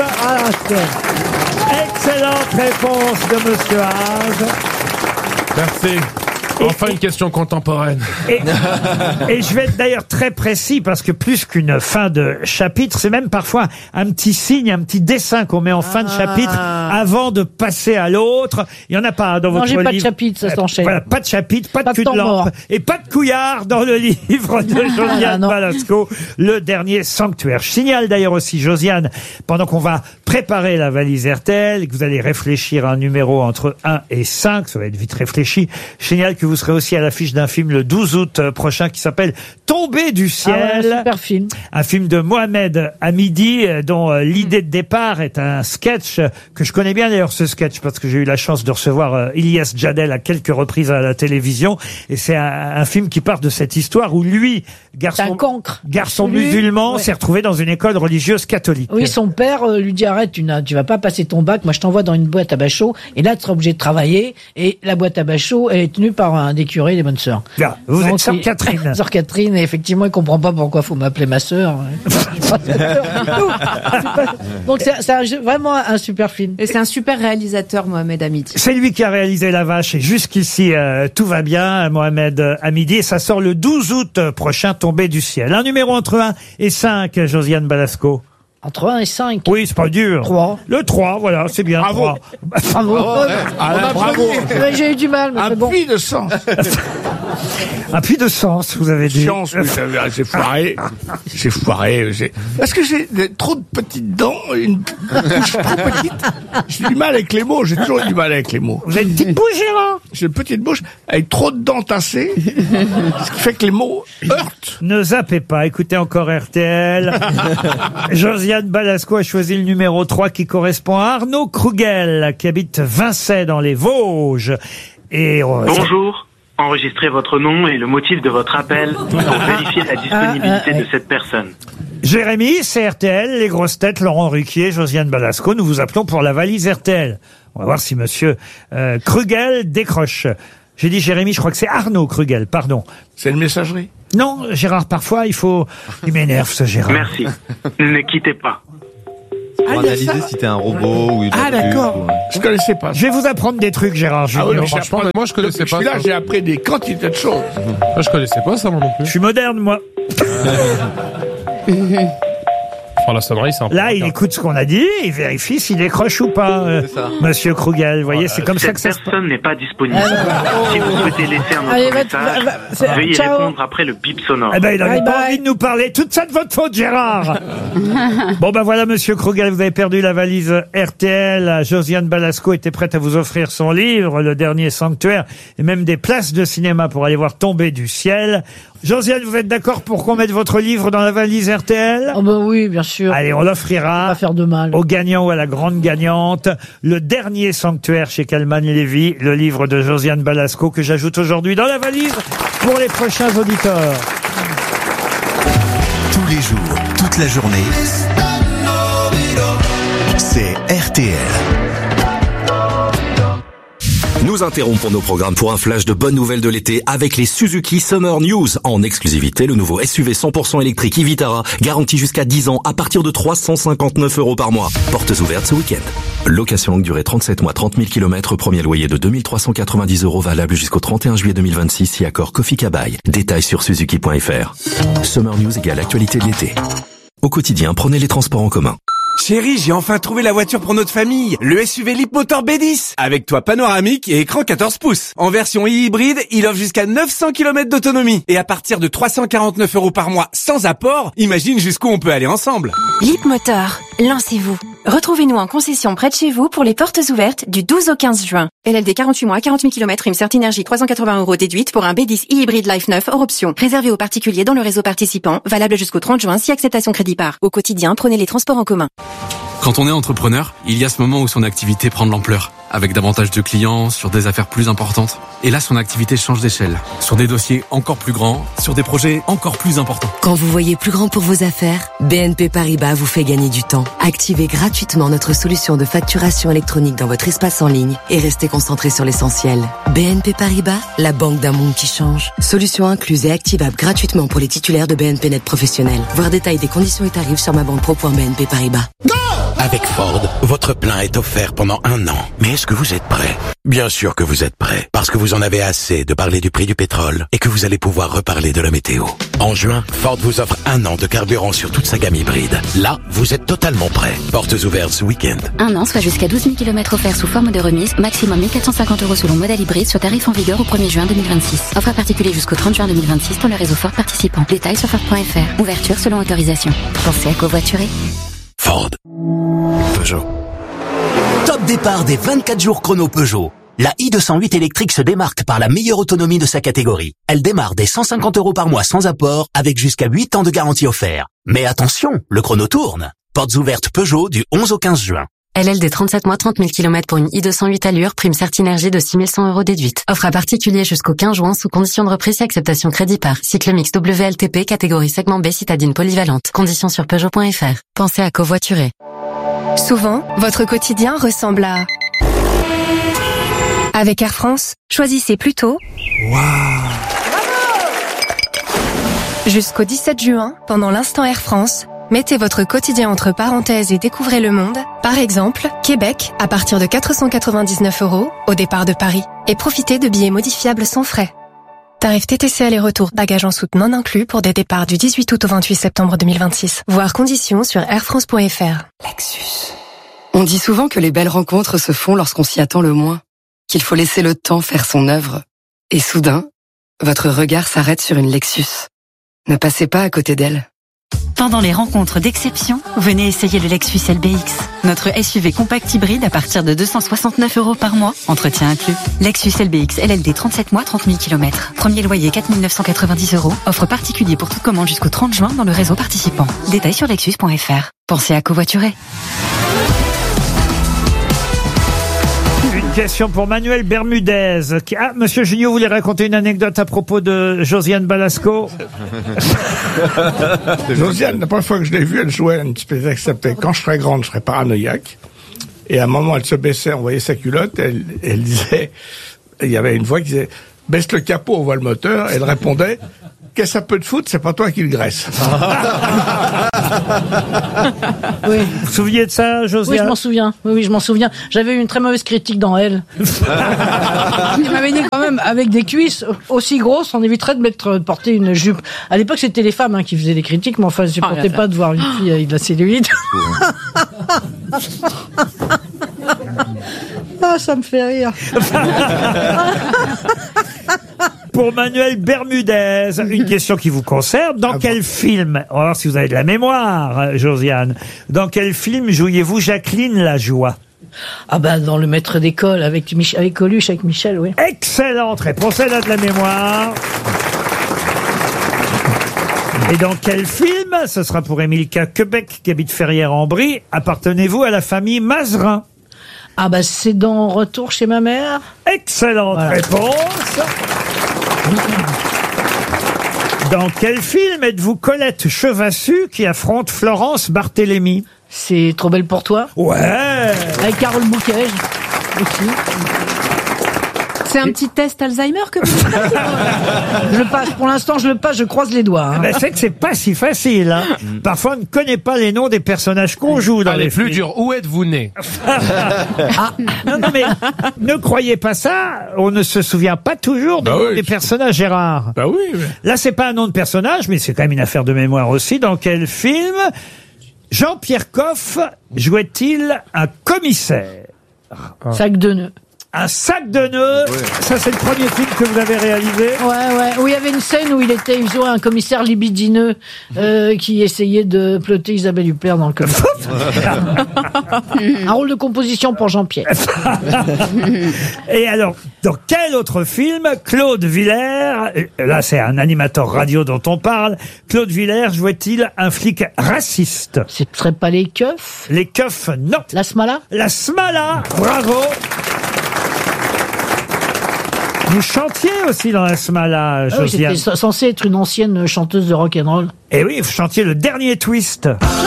Speaker 14: Excellente réponse de monsieur Haas.
Speaker 15: Merci. Enfin une question contemporaine.
Speaker 14: Et je vais être d'ailleurs très précis parce que plus qu'une fin de chapitre, c'est même parfois un petit signe, un petit dessin qu'on met en fin de chapitre avant de passer à l'autre. Il y en a pas dans votre livre.
Speaker 19: Non, j'ai pas de chapitre, ça s'enchaîne.
Speaker 14: Voilà, pas de chapitre, pas de cul de
Speaker 19: temps mort.
Speaker 14: lampe et pas de couillard dans le livre de Josiane
Speaker 19: non.
Speaker 14: Balasco, Le Dernier Sanctuaire. Je signale d'ailleurs aussi, Josiane, pendant qu'on va préparer la valise RTL, que vous allez réfléchir à un numéro entre 1 et 5, ça va être vite réfléchi, je signale que vous serez aussi à l'affiche d'un film le 12 août prochain qui s'appelle Tomber du ciel.
Speaker 19: Ouais, super film.
Speaker 14: Un film de Mohamed Hamidi dont l'idée de départ est un sketch que je connais bien d'ailleurs, ce sketch, parce que j'ai eu la chance de recevoir Ilyes Djadel à quelques reprises à la télévision, et c'est un film qui part de cette histoire où lui, garçon musulman, s'est retrouvé dans une école religieuse catholique.
Speaker 19: Oui, son père lui dit arrête, tu vas pas passer ton bac, moi je t'envoie dans une boîte à bachot, et là tu seras obligé de travailler, et la boîte à bachot elle est tenue par un des curés des bonnes sœurs.
Speaker 14: Là, vous êtes sœur Catherine.
Speaker 19: Sœur Catherine, et effectivement il comprend pas pourquoi faut m'appeler ma sœur. Donc c'est vraiment un super film.
Speaker 4: Et c'est un super réalisateur, Mohamed Hamidi.
Speaker 14: C'est lui qui a réalisé La Vache, et jusqu'ici tout va bien, Mohamed Hamidi, et ça sort le 12 août prochain, Tombé du ciel. Un numéro entre 1 et 5, Josiane Balasco.
Speaker 19: Entre 1 et 5.
Speaker 14: Oui, c'est pas dur.
Speaker 19: 3.
Speaker 14: Le 3, voilà, c'est bien.
Speaker 20: Bravo.
Speaker 14: 3.
Speaker 19: Bravo.
Speaker 20: Bravo.
Speaker 19: Ouais, j'ai eu du mal, mais
Speaker 20: Un
Speaker 19: c'est bon.
Speaker 20: puits de sens.
Speaker 14: Un puits de sens, vous avez dit.
Speaker 20: Chance, oui, j'ai foiré. J'ai foiré. Parce que j'ai trop de petites dents, une bouche trop petite. J'ai du mal avec les mots. J'ai toujours eu du mal avec les mots.
Speaker 14: Vous avez une petite bouche, Gérard?
Speaker 20: J'ai une petite bouche avec trop de dents tassées. Ce qui fait que les mots heurtent.
Speaker 14: Ne zappez pas, écoutez encore RTL. Josiane Balasco a choisi le numéro 3 qui correspond à Arnaud Krugel, qui habite Vincey dans les Vosges. Et
Speaker 2: bonjour. Enregistrez votre nom et le motif de votre appel pour vérifier la disponibilité de cette personne.
Speaker 14: Jérémy, c'est RTL, les grosses têtes, Laurent Ruquier, Josiane Balasco, nous vous appelons pour la valise RTL. On va voir si monsieur Krugel décroche. J'ai dit Jérémy, je crois que c'est Arnaud Krugel, pardon.
Speaker 20: C'est une messagerie?
Speaker 14: Non, Gérard, parfois, il m'énerve ce Gérard.
Speaker 2: Merci. Ne quittez pas.
Speaker 17: Pour analyser si t'es un robot ou une
Speaker 20: d'accord. Je connaissais pas.
Speaker 14: Je vais vous apprendre des trucs, Gérard Junior.
Speaker 20: Ah oui,
Speaker 15: franchement, moi je connaissais pas.
Speaker 20: Là, j'ai appris des quantités de choses.
Speaker 15: Moi, je connaissais pas ça, moi non plus.
Speaker 14: Je suis moderne, moi.
Speaker 15: Enfin, la sonnerie, c'est un peu.
Speaker 14: Là, il écoute ce qu'on a dit, il vérifie s'il décroche ou pas, monsieur Krugel. Vous voyez, c'est comme ça que ça se passe.
Speaker 2: Cette personne n'est pas disponible. Si vous souhaitez laisser un autre message, veuillez répondre après le bip sonore.
Speaker 14: Eh ben, il n'avait pas envie de nous parler. Toute ça de votre faute, Gérard. Bon, ben voilà, monsieur Krugel, vous avez perdu la valise RTL. Josiane Balasco était prête à vous offrir son livre, Le Dernier Sanctuaire, et même des places de cinéma pour aller voir Tomber du ciel. Josiane, vous êtes d'accord pour qu'on mette votre livre dans la valise RTL?
Speaker 19: Oh ben oui, bien sûr.
Speaker 14: Allez, on l'offrira.
Speaker 19: Va faire de mal.
Speaker 14: Au gagnant ou à la grande gagnante. Le Dernier Sanctuaire chez Calman Lévy, le livre de Josiane Balasco que j'ajoute aujourd'hui dans la valise pour les prochains auditeurs.
Speaker 5: Tous les jours, toute la journée, c'est RTL.
Speaker 26: Nous interrompons nos programmes pour un flash de bonnes nouvelles de l'été avec les Suzuki Summer News. En exclusivité, le nouveau SUV 100% électrique e-Vitara, garanti jusqu'à 10 ans à partir de 359 € par mois. Portes ouvertes ce week-end. Location longue durée 37 mois, 30 000 km, premier loyer de 2390 € valable jusqu'au 31 juillet 2026 si accord Kofi Kabai. Détails sur suzuki.fr. Summer News égale actualité de l'été. Au quotidien, prenez les transports en commun.
Speaker 6: Chérie, j'ai enfin trouvé la voiture pour notre famille. Le SUV Leapmotor B10. Avec toit panoramique et écran 14 pouces. En version hybride, il offre jusqu'à 900 km d'autonomie. Et à partir de 349 € par mois sans apport, imagine jusqu'où on peut aller ensemble.
Speaker 7: Leapmotor, lancez-vous. Retrouvez-nous en concession près de chez vous pour les portes ouvertes du 12 au 15 juin. LLD 48 mois, 40 000 km, une Certi Énergie 380 € déduite pour un B10 e-hybride Life 9 hors option. Réservé aux particuliers dans le réseau participant, valable jusqu'au 30 juin si acceptation crédit par. Au quotidien, prenez les transports en commun.
Speaker 24: Quand on est entrepreneur, il y a ce moment où son activité prend de l'ampleur, avec davantage de clients, sur des affaires plus importantes. Et là, son activité change d'échelle, sur des dossiers encore plus grands, sur des projets encore plus importants.
Speaker 25: Quand vous voyez plus grand pour vos affaires, BNP Paribas vous fait gagner du temps. Activez gratuitement notre solution de facturation électronique dans votre espace en ligne et restez concentré sur l'essentiel. BNP Paribas, la banque d'un monde qui change. Solution incluse et activable gratuitement pour les titulaires de BNP Net professionnels. Voir détail des conditions et tarifs sur mabanquepro.bnp Paribas.
Speaker 23: Avec Ford, votre plein est offert pendant 1 an. Mais est-ce que vous êtes prêt? Bien sûr que vous êtes prêt, parce que vous en avez assez de parler du prix du pétrole et que vous allez pouvoir reparler de la météo. En juin, Ford vous offre 1 an de carburant sur toute sa gamme hybride. Là, vous êtes totalement prêt. Portes ouvertes ce week-end.
Speaker 21: 1 an, soit jusqu'à 12 000 km offerts sous forme de remise, maximum 1 450 € selon modèle hybride sur tarif en vigueur au 1er juin 2026. Offre à particulier jusqu'au 30 juin 2026 dans le réseau Ford participant. Détails sur Ford.fr. Ouverture selon autorisation. Pensez à covoiturer.
Speaker 23: Ford. Peugeot. Top départ des 24 jours chrono Peugeot. La i208 électrique se démarque par la meilleure autonomie de sa catégorie. Elle démarre dès 150 € par mois sans apport, avec jusqu'à 8 ans de garantie offert. Mais attention, le chrono tourne. Portes ouvertes Peugeot du 11 au 15 juin.
Speaker 21: LLD 37 mois, 30 000 km pour une i208 Allure, prime Certi Énergie de 6 100 € déduite. Offre à particulier jusqu'au 15 juin sous condition de reprise et acceptation crédit par. Cycle mix WLTP, catégorie segment B, citadine polyvalente. Conditions sur Peugeot.fr. Pensez à covoiturer.
Speaker 8: Souvent, votre quotidien ressemble à... Avec Air France, choisissez plutôt... Jusqu'au 17 juin, pendant l'instant Air France, mettez votre quotidien entre parenthèses et découvrez le monde. Par exemple, Québec, à partir de 499 € au départ de Paris. Et profitez de billets modifiables sans frais. Tarif TTC aller-retour, bagages en soute non inclus pour des départs du 18 août au 28 septembre 2026. Voir conditions sur airfrance.fr.
Speaker 25: Lexus. On dit souvent que les belles rencontres se font lorsqu'on s'y attend le moins, qu'il faut laisser le temps faire son œuvre. Et soudain, votre regard s'arrête sur une Lexus. Ne passez pas à côté d'elle.
Speaker 9: Pendant les rencontres d'exception, venez essayer le Lexus LBX. Notre SUV compact hybride à partir de 269 € par mois, entretien inclus. Lexus LBX LLD 37 mois, 30 000 km. Premier loyer 4 990 €. Offre particulier pour toute commande jusqu'au 30 juin dans le réseau participant. Détails sur lexus.fr. Pensez à covoiturer.
Speaker 14: Une question pour Manuel Bermudez. Ah, Monsieur Junio voulait raconter une anecdote à propos de Josiane Balasco.
Speaker 20: Josiane, la première fois que je l'ai vue, elle jouait à une spectacle qui s'appelait Quand je serai grande, je serai paranoïaque. Et à un moment, elle se baissait, on voyait sa culotte, elle disait, il y avait une voix qui disait, baisse le capot, on voit le moteur. Elle répondait, qu'est-ce que ça peut te foutre, c'est pas toi qui le graisse.
Speaker 19: Oui.
Speaker 14: Vous vous souviez de ça, Josiane?
Speaker 19: Oui, je m'en souviens. Oui, je m'en souviens. J'avais eu une très mauvaise critique dans Elle. Il m'avait dit quand même, avec des cuisses aussi grosses, on éviterait de porter une jupe. À l'époque, c'était les femmes qui faisaient les critiques, mais enfin, je supportais pas de voir une fille avec de la cellulite. Ah, ça me fait rire.
Speaker 14: Pour Manuel Bermudez, une question qui vous concerne. Dans quel film, on va voir si vous avez de la mémoire, Josiane, dans quel film jouiez-vous Jacqueline Lajoie?
Speaker 19: Ah bah dans Le Maître d'école avec Coluche, avec Michel, oui.
Speaker 14: Excellente réponse, elle a de la mémoire. Et dans quel film, ce sera pour Émilka Quebec qui habite Ferrières-en-Brie, appartenez-vous à la famille Mazerin?
Speaker 19: Ah bah c'est dans Retour chez ma mère.
Speaker 14: Excellente réponse. Dans quel film êtes-vous Colette Chevassu qui affronte Florence Barthélémy?
Speaker 19: C'est Trop belle pour toi.
Speaker 14: Ouais.
Speaker 19: Avec Carole Bouquet aussi. C'est un petit test Alzheimer que vous faites? Je le passe, pour l'instant je le passe, je croise les doigts.
Speaker 14: Ben, c'est que c'est pas si facile. Parfois on ne connaît pas les noms des personnages qu'on joue dans les
Speaker 15: plus
Speaker 14: films.
Speaker 15: dur, où êtes-vous né?
Speaker 14: Non mais ne croyez pas ça, on ne se souvient pas toujours des personnages, Gérard.
Speaker 20: Bah oui.
Speaker 14: Là c'est pas un nom de personnage, mais c'est quand même une affaire de mémoire aussi. Dans quel film Jean-Pierre Coff jouait-il un commissaire?
Speaker 19: Sac de nœuds.
Speaker 14: Un sac de nœuds. Ça, c'est le premier film que vous avez réalisé.
Speaker 19: Ouais. Où il y avait une scène où il jouait un commissaire libidineux qui essayait de ploter Isabelle Huppert dans le commissaire. Un rôle de composition pour Jean-Pierre.
Speaker 14: Et alors, dans quel autre film Claude Villers, là c'est un animateur radio dont on parle, Claude Villers jouait-il un flic raciste?
Speaker 19: Ce serait pas les keufs?
Speaker 14: Les keufs, non.
Speaker 19: La Smala?
Speaker 14: La Smala, bravo. Vous chantiez aussi dans la Smala, Josiane.
Speaker 19: J'étais censée être une ancienne chanteuse de rock'n'roll.
Speaker 14: Et oui, vous chantiez le dernier twist.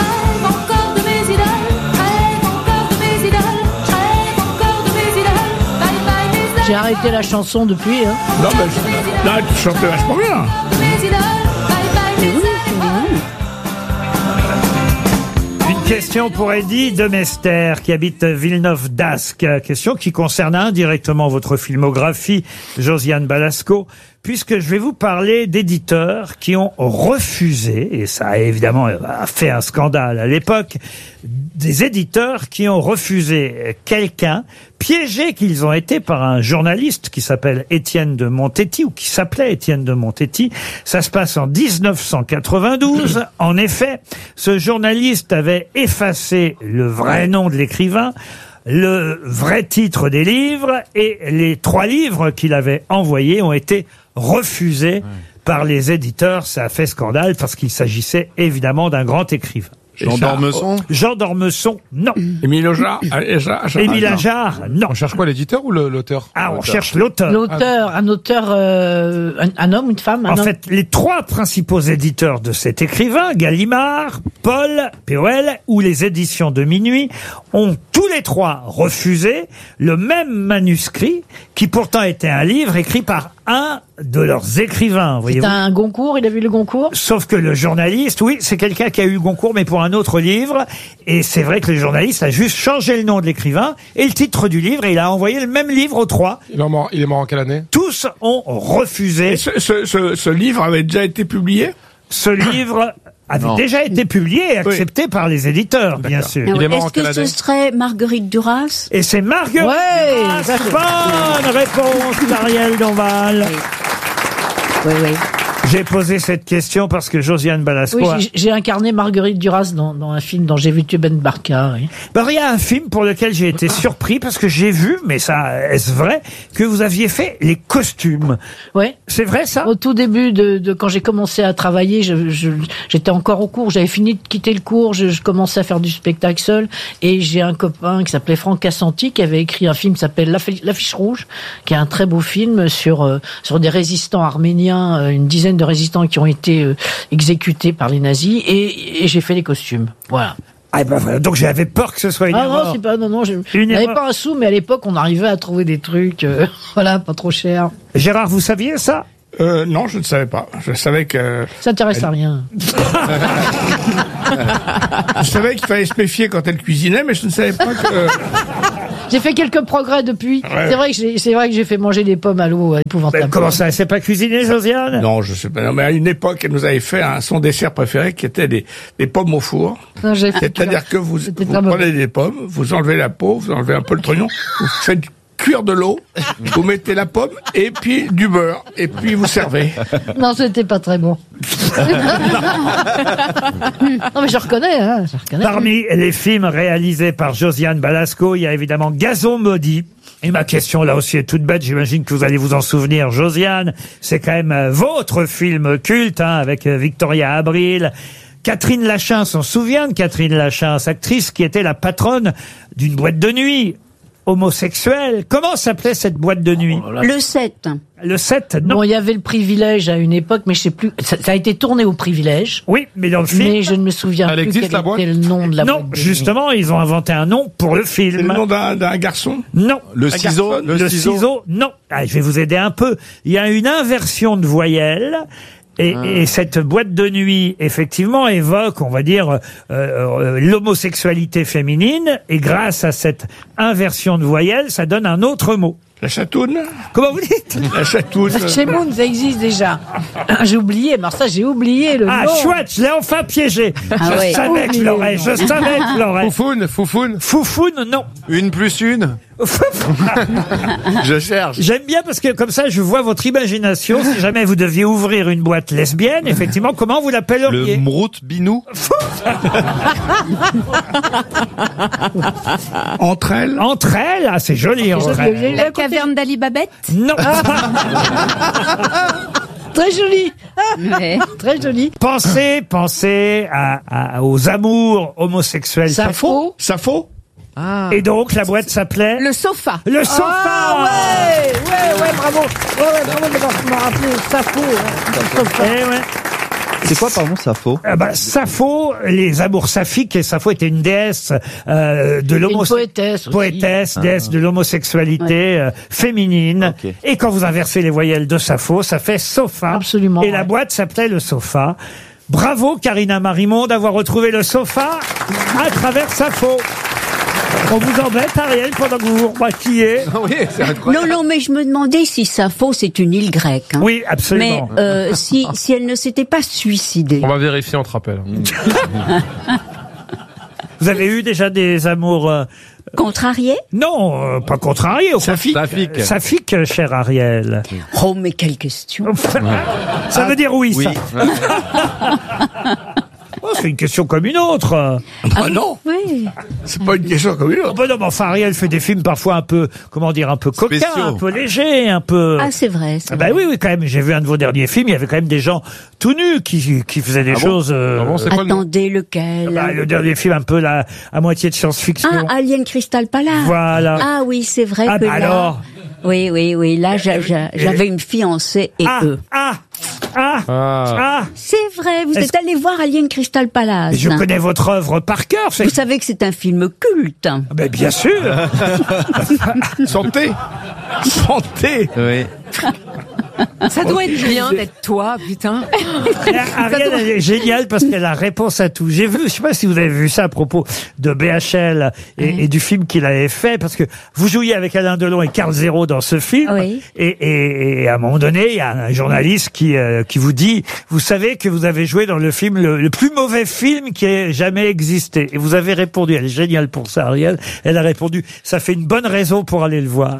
Speaker 19: J'ai arrêté la chanson depuis. Hein.
Speaker 20: Non, mais là, tu chantais vachement bien.
Speaker 14: Une question pour Eddie Demester qui habite Villeneuve d'Ascq. Question qui concerne indirectement votre filmographie, Josiane Balasco, puisque je vais vous parler d'éditeurs qui ont refusé, et ça a évidemment fait un scandale à l'époque, des éditeurs qui ont refusé quelqu'un, piégés qu'ils ont été par un journaliste qui s'appelle Étienne de Montetti, ou qui s'appelait Étienne de Montetti. Ça se passe en 1992. En effet, ce journaliste avait effacé le vrai nom de l'écrivain, le vrai titre des livres, et les 3 livres qu'il avait envoyés ont été refusés par les éditeurs. Ça a fait scandale parce qu'il s'agissait évidemment d'un grand écrivain.
Speaker 16: Jean d'Ormesson?
Speaker 14: Jean d'Ormesson, non.
Speaker 20: Émile Ajar?
Speaker 14: Émile Ajar, non.
Speaker 15: On cherche quoi, l'éditeur ou l'auteur?
Speaker 14: On cherche l'auteur.
Speaker 19: Un auteur, un homme, une femme,
Speaker 14: En fait, les 3 principaux éditeurs de cet écrivain, Gallimard, Paul, POL, ou les éditions de Minuit, ont tous les 3 refusé le même manuscrit, qui pourtant était un livre écrit par un de leurs écrivains, voyez-vous.
Speaker 19: C'est un Goncourt, il a vu le Goncourt?
Speaker 14: Sauf que le journaliste, oui, c'est quelqu'un qui a eu Goncourt, mais pour un autre livre. Et c'est vrai que le journaliste a juste changé le nom de l'écrivain et le titre du livre, et il a envoyé le même livre aux 3.
Speaker 15: Il est mort en quelle année?
Speaker 14: Tous ont refusé.
Speaker 20: Et ce livre avait déjà été publié?
Speaker 14: Ce livre avait déjà été publié et accepté par les éditeurs, bien sûr.
Speaker 18: Est-ce que ce serait Marguerite Duras?
Speaker 14: Et c'est Marguerite Duras. Bonne réponse d'Ariel Dombal.
Speaker 18: Oui.
Speaker 14: J'ai posé cette question parce que Josiane Balasco...
Speaker 19: Oui, j'ai incarné Marguerite Duras dans un film dont j'ai vu Ben Barka. Oui.
Speaker 14: Il y a un film pour lequel j'ai été surpris parce que j'ai vu, mais ça, est-ce vrai, que vous aviez fait les costumes?
Speaker 19: Ouais.
Speaker 14: C'est vrai, ça?
Speaker 19: Au tout début de quand j'ai commencé à travailler, j'étais encore au cours, j'avais fini de quitter le cours, je commençais à faire du spectacle seul, et j'ai un copain qui s'appelait Franck Cassanti qui avait écrit un film qui s'appelle L'Affiche Rouge, qui est un très beau film sur des résistants arméniens, une dizaine de résistants qui ont été exécutés par les nazis, et j'ai fait les costumes. Voilà.
Speaker 14: Ah ben voilà, donc j'avais peur que ce soit une erreur.
Speaker 19: Non, c'est pas, non, je n'avais pas un sou, mais à l'époque, on arrivait à trouver des trucs, voilà, pas trop cher.
Speaker 14: Gérard, vous saviez ça?
Speaker 20: Non, je ne savais pas. Je savais que...
Speaker 19: Ça n'intéresse à rien.
Speaker 20: Je savais qu'il fallait se méfier quand elle cuisinait, mais je ne savais pas que...
Speaker 19: J'ai fait quelques progrès depuis. Ouais. C'est vrai que j'ai fait manger des pommes à l'eau épouvantable.
Speaker 14: Comment ça, elle sait pas cuisiner, Josiane?
Speaker 20: Non, je sais pas. Non, mais à une époque, elle nous avait fait son dessert préféré qui était des pommes au four. C'est-à-dire que vous prenez des pommes, vous enlevez la peau, vous enlevez un peu le trognon, vous faites cuire de l'eau, vous mettez la pomme et puis du beurre, et puis vous servez.
Speaker 19: Non, c'était pas très bon. Non, mais je reconnais.
Speaker 14: Parmi les films réalisés par Josiane Balasco, il y a évidemment Gazon maudit. Et ma question, là aussi, est toute bête. J'imagine que vous allez vous en souvenir, Josiane. C'est quand même votre film culte, avec Victoria Abril. Catherine Lachin, on se souvient de Catherine Lachin, actrice qui était la patronne d'une boîte de nuit homosexuelle. Comment s'appelait cette boîte de nuit?
Speaker 18: Le 7.
Speaker 14: Le 7, non.
Speaker 19: Bon, il y avait le Privilège à une époque, mais je sais plus. Ça a été tourné au Privilège.
Speaker 14: Oui, mais dans le film.
Speaker 19: Mais je ne me souviens plus quel était le nom de la boîte.
Speaker 14: Non, justement, ils ont inventé un nom pour le film.
Speaker 20: C'est le nom d'un garçon?
Speaker 14: Non.
Speaker 16: Le ciseau?
Speaker 14: Le ciseau, non. Ah, je vais vous aider un peu. Il y a une inversion de voyelles. Et cette boîte de nuit, effectivement, évoque, on va dire, l'homosexualité féminine. Et grâce à cette inversion de voyelles, ça donne un autre mot.
Speaker 20: La chatoune.
Speaker 14: Comment vous dites?
Speaker 20: La chatoune.
Speaker 19: Chez Moon, ça existe déjà. J'ai oublié, mais alors ça, j'ai oublié le nom.
Speaker 14: Ah, chouette, je l'ai enfin piégé. Je savais que je l'aurais, je savais que je l'aurais.
Speaker 15: Foufoune.
Speaker 14: Foufoune, non.
Speaker 16: Une plus une. Je cherche.
Speaker 14: J'aime bien parce que comme ça, je vois votre imagination. Si jamais vous deviez ouvrir une boîte lesbienne, effectivement, comment vous l'appelleriez?
Speaker 16: Le Mrout Binou.
Speaker 20: Entre elles.
Speaker 14: Entre elles, ah, c'est joli. Entre elles.
Speaker 4: La caverne d'Ali Babette?
Speaker 14: Non.
Speaker 19: Très joli.
Speaker 4: Ouais.
Speaker 19: Très joli.
Speaker 14: Pensez aux amours homosexuels.
Speaker 19: Sappho.
Speaker 20: Sappho.
Speaker 19: Ah.
Speaker 14: Et donc la boîte s'appelait
Speaker 4: Le sofa.
Speaker 14: Le sofa.
Speaker 19: Ah, ouais, bravo. Ouais, bravo de m'avoir rappelé Sappho.
Speaker 14: Eh ouais.
Speaker 17: C'est quoi, pardon, Sappho?
Speaker 14: Sappho, les amours saphiques, et Sappho était une déesse de l'homosexualité, poétesse, déesse de l'homosexualité féminine.
Speaker 17: Okay.
Speaker 14: Et quand vous inversez les voyelles de Sappho, ça fait sofa.
Speaker 19: Absolument.
Speaker 14: Et la boîte s'appelait le sofa. Bravo, Karina Marimond, d'avoir retrouvé le sofa à travers Sappho. On vous embête, Ariel, pendant que vous vous maquillez.
Speaker 16: Oui, c'est incroyable.
Speaker 18: Non, mais je me demandais si Sappho, c'est une île grecque. Hein.
Speaker 14: Oui, absolument.
Speaker 18: Mais si elle ne s'était pas suicidée.
Speaker 15: On va vérifier, on te rappelle.
Speaker 14: Vous avez eu déjà des amours...
Speaker 18: Contrariés?
Speaker 14: Non, pas contrariés. Saphique, cher Ariel.
Speaker 18: Oh, mais quelle question.
Speaker 14: Ça veut dire oui,
Speaker 16: oui.
Speaker 14: ça. Oh, c'est une question comme une autre.
Speaker 20: Ah non.
Speaker 18: Oui.
Speaker 20: C'est pas une question comme une autre.
Speaker 14: Oh, non, mais enfin, Ariel fait des films parfois un peu, comment dire, un peu coquins,
Speaker 16: Spéciaux.
Speaker 14: un peu légers, un peu...
Speaker 18: Ah, c'est vrai.
Speaker 14: Bah oui, quand même. J'ai vu un de vos derniers films, il y avait quand même des gens tout nus qui faisaient des choses...
Speaker 18: Attendez, lequel?
Speaker 14: Le dernier film un peu à moitié de science-fiction.
Speaker 18: Ah, Alien Crystal Palace.
Speaker 14: Voilà.
Speaker 18: Ah oui, c'est vrai que là...
Speaker 14: alors.
Speaker 18: Oui, là, j'avais une fiancée et eux. C'est vrai, vous êtes allé voir Alien Crystal Palace.
Speaker 14: Et je connais votre œuvre par cœur.
Speaker 18: Vous savez que c'est un film culte.
Speaker 14: Ben bien sûr.
Speaker 20: Santé.
Speaker 16: Oui.
Speaker 4: Ça doit être bien d'être toi, putain.
Speaker 14: Ariel, elle est géniale parce qu'elle a la réponse à tout. J'ai vu, je sais pas si vous avez vu ça à propos de BHL et du film qu'il avait fait, parce que vous jouiez avec Alain Delon et Karl Zéro dans ce film.
Speaker 18: Oui.
Speaker 14: Et à un moment donné, il y a un journaliste qui vous dit, vous savez que vous avez joué dans le film, le plus mauvais film qui ait jamais existé. Et vous avez répondu, elle est géniale pour ça, Ariel. Elle a répondu, ça fait une bonne raison pour aller le voir.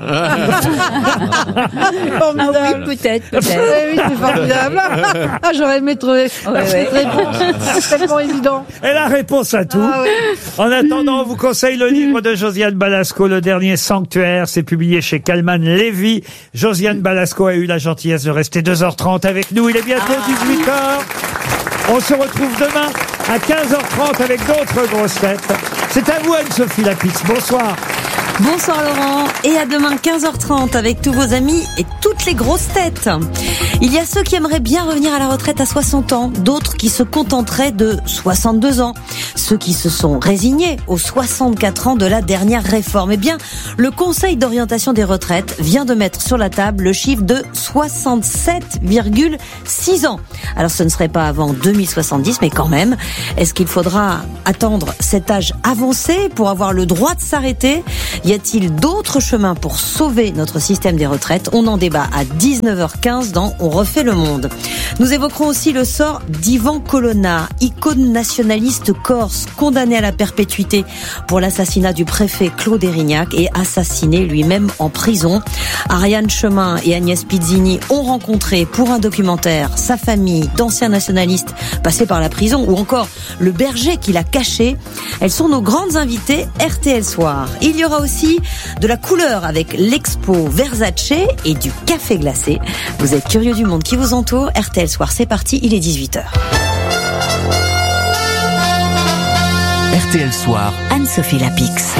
Speaker 18: Oui, peut-être.
Speaker 19: Oui, c'est formidable. Ah, j'aurais aimé trouver cette réponse. C'est tellement évident.
Speaker 14: Elle a réponse à tout.
Speaker 19: Ah, oui.
Speaker 14: En attendant, on vous conseille le livre de Josiane Balasco, Le Dernier Sanctuaire. C'est publié chez Calman Lévy. Josiane Balasco a eu la gentillesse de rester 2h30 avec nous. Il est bientôt 18h. On se retrouve demain à 15h30 avec d'autres grosses têtes. C'est à vous, Anne-Sophie Lapix. Bonsoir.
Speaker 3: Bonsoir Laurent, et à demain 15h30 avec tous vos amis et toutes les grosses têtes. Il y a ceux qui aimeraient bien revenir à la retraite à 60 ans, d'autres qui se contenteraient de 62 ans, ceux qui se sont résignés aux 64 ans de la dernière réforme. Eh bien, le Conseil d'orientation des retraites vient de mettre sur la table le chiffre de 67,6 ans. Alors ce ne serait pas avant 2070, mais quand même, est-ce qu'il faudra attendre cet âge avancé pour avoir le droit de s'arrêter ? Y a-t-il d'autres chemins pour sauver notre système des retraites ? On en débat à 19h15 dans On refait le monde. Nous évoquerons aussi le sort d'Ivan Colonna, icône nationaliste corse, condamné à la perpétuité pour l'assassinat du préfet Claude Érignac et assassiné lui-même en prison. Ariane Chemin et Agnès Pizzini ont rencontré pour un documentaire sa famille d'anciens nationalistes passés par la prison ou encore le berger qui l'a caché. Elles sont nos grandes invitées RTL Soir. Il y aura aussi de la couleur avec l'expo Versace et du café glacé. Vous êtes curieux du monde qui vous entoure. RTL Soir, c'est parti, il est 18h.
Speaker 5: RTL Soir,
Speaker 3: Anne-Sophie Lapix.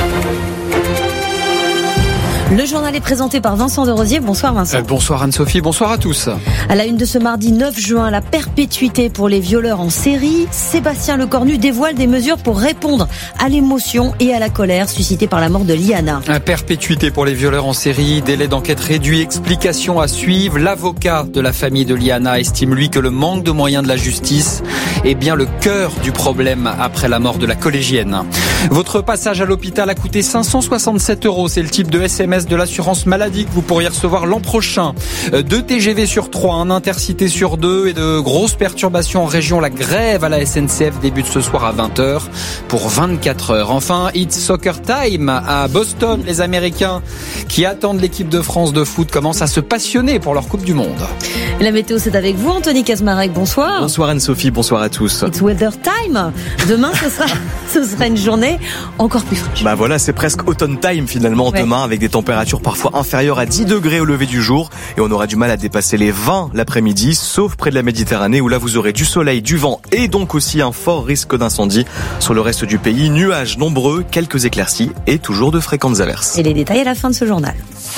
Speaker 3: Le journal est présenté par Vincent de Rosier. Bonsoir Vincent.
Speaker 10: Bonsoir Anne-Sophie, bonsoir à tous.
Speaker 3: À la une de ce mardi 9 juin, la perpétuité pour les violeurs en série. Sébastien Lecornu dévoile des mesures pour répondre à l'émotion et à la colère suscitée par la mort de Liana.
Speaker 10: Perpétuité pour les violeurs en série, délai d'enquête réduit, explication à suivre. L'avocat de la famille de Liana estime lui que le manque de moyens de la justice est bien le cœur du problème après la mort de la collégienne. Votre passage à l'hôpital a coûté 567 €. C'est le type de SMS de l'assurance maladie que vous pourriez recevoir l'an prochain. 2 TGV sur 3, un Intercité sur 2 et de grosses perturbations en région. La grève à la SNCF débute ce soir à 20h pour 24 heures. Enfin, It's Soccer Time à Boston. Les Américains qui attendent l'équipe de France de foot commencent à se passionner pour leur Coupe du Monde.
Speaker 3: La météo, c'est avec vous, Anthony Kasmarek. Bonsoir.
Speaker 1: Bonsoir Anne-Sophie, bonsoir à tous.
Speaker 3: It's weather time. Demain, ce sera une journée encore plus fraîche.
Speaker 1: Bah voilà, c'est presque automn time finalement demain, avec des températures parfois inférieures à 10 degrés au lever du jour, et on aura du mal à dépasser les 20 l'après-midi, sauf près de la Méditerranée où là vous aurez du soleil, du vent et donc aussi un fort risque d'incendie. Sur le reste du pays, nuages nombreux, quelques éclaircies et toujours de fréquentes averses.
Speaker 3: Et les détails à la fin de ce journal.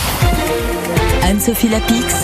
Speaker 25: Anne-Sophie Lapix.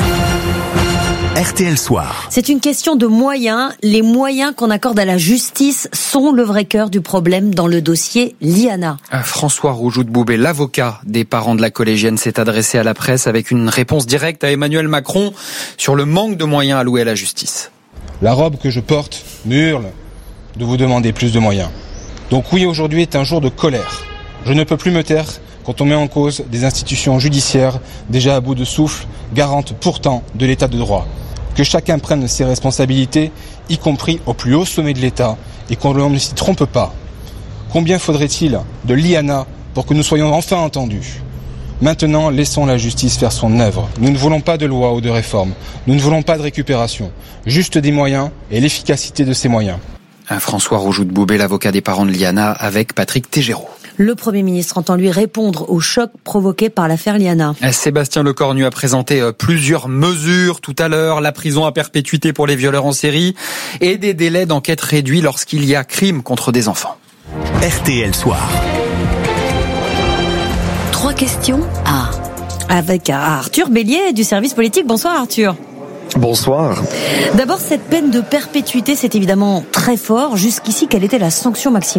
Speaker 5: RTL Soir.
Speaker 3: C'est une question de moyens. Les moyens qu'on accorde à la justice sont le vrai cœur du problème dans le dossier Liana.
Speaker 10: François Roujoud-Boubé, l'avocat des parents de la collégienne, s'est adressé à la presse avec une réponse directe à Emmanuel Macron sur le manque de moyens alloués à la justice.
Speaker 2: La robe que je porte me hurle de vous demander plus de moyens. Donc oui, aujourd'hui est un jour de colère. Je ne peux plus me taire quand on met en cause des institutions judiciaires déjà à bout de souffle, garantes pourtant de l'état de droit. Que chacun prenne ses responsabilités, y compris au plus haut sommet de l'État, et qu'on ne s'y trompe pas. Combien faudrait-il de Liana pour que nous soyons enfin entendus ? Maintenant, laissons la justice faire son œuvre. Nous ne voulons pas de loi ou de réforme. Nous ne voulons pas de récupération. Juste des moyens et l'efficacité de ces moyens.
Speaker 10: François Roujoud-Boubé, l'avocat des parents de Liana, avec Patrick Tégéraud.
Speaker 3: Le Premier ministre entend lui répondre au choc provoqué par l'affaire Liana.
Speaker 10: Sébastien Lecornu a présenté plusieurs mesures tout à l'heure. La prison à perpétuité pour les violeurs en série et des délais d'enquête réduits lorsqu'il y a crime contre des enfants.
Speaker 5: RTL Soir.
Speaker 25: 3 questions
Speaker 3: avec Arthur Bélier du service politique. Bonsoir Arthur.
Speaker 11: Bonsoir.
Speaker 3: D'abord, cette peine de perpétuité, c'est évidemment très fort. Jusqu'ici, quelle était la sanction maximale ?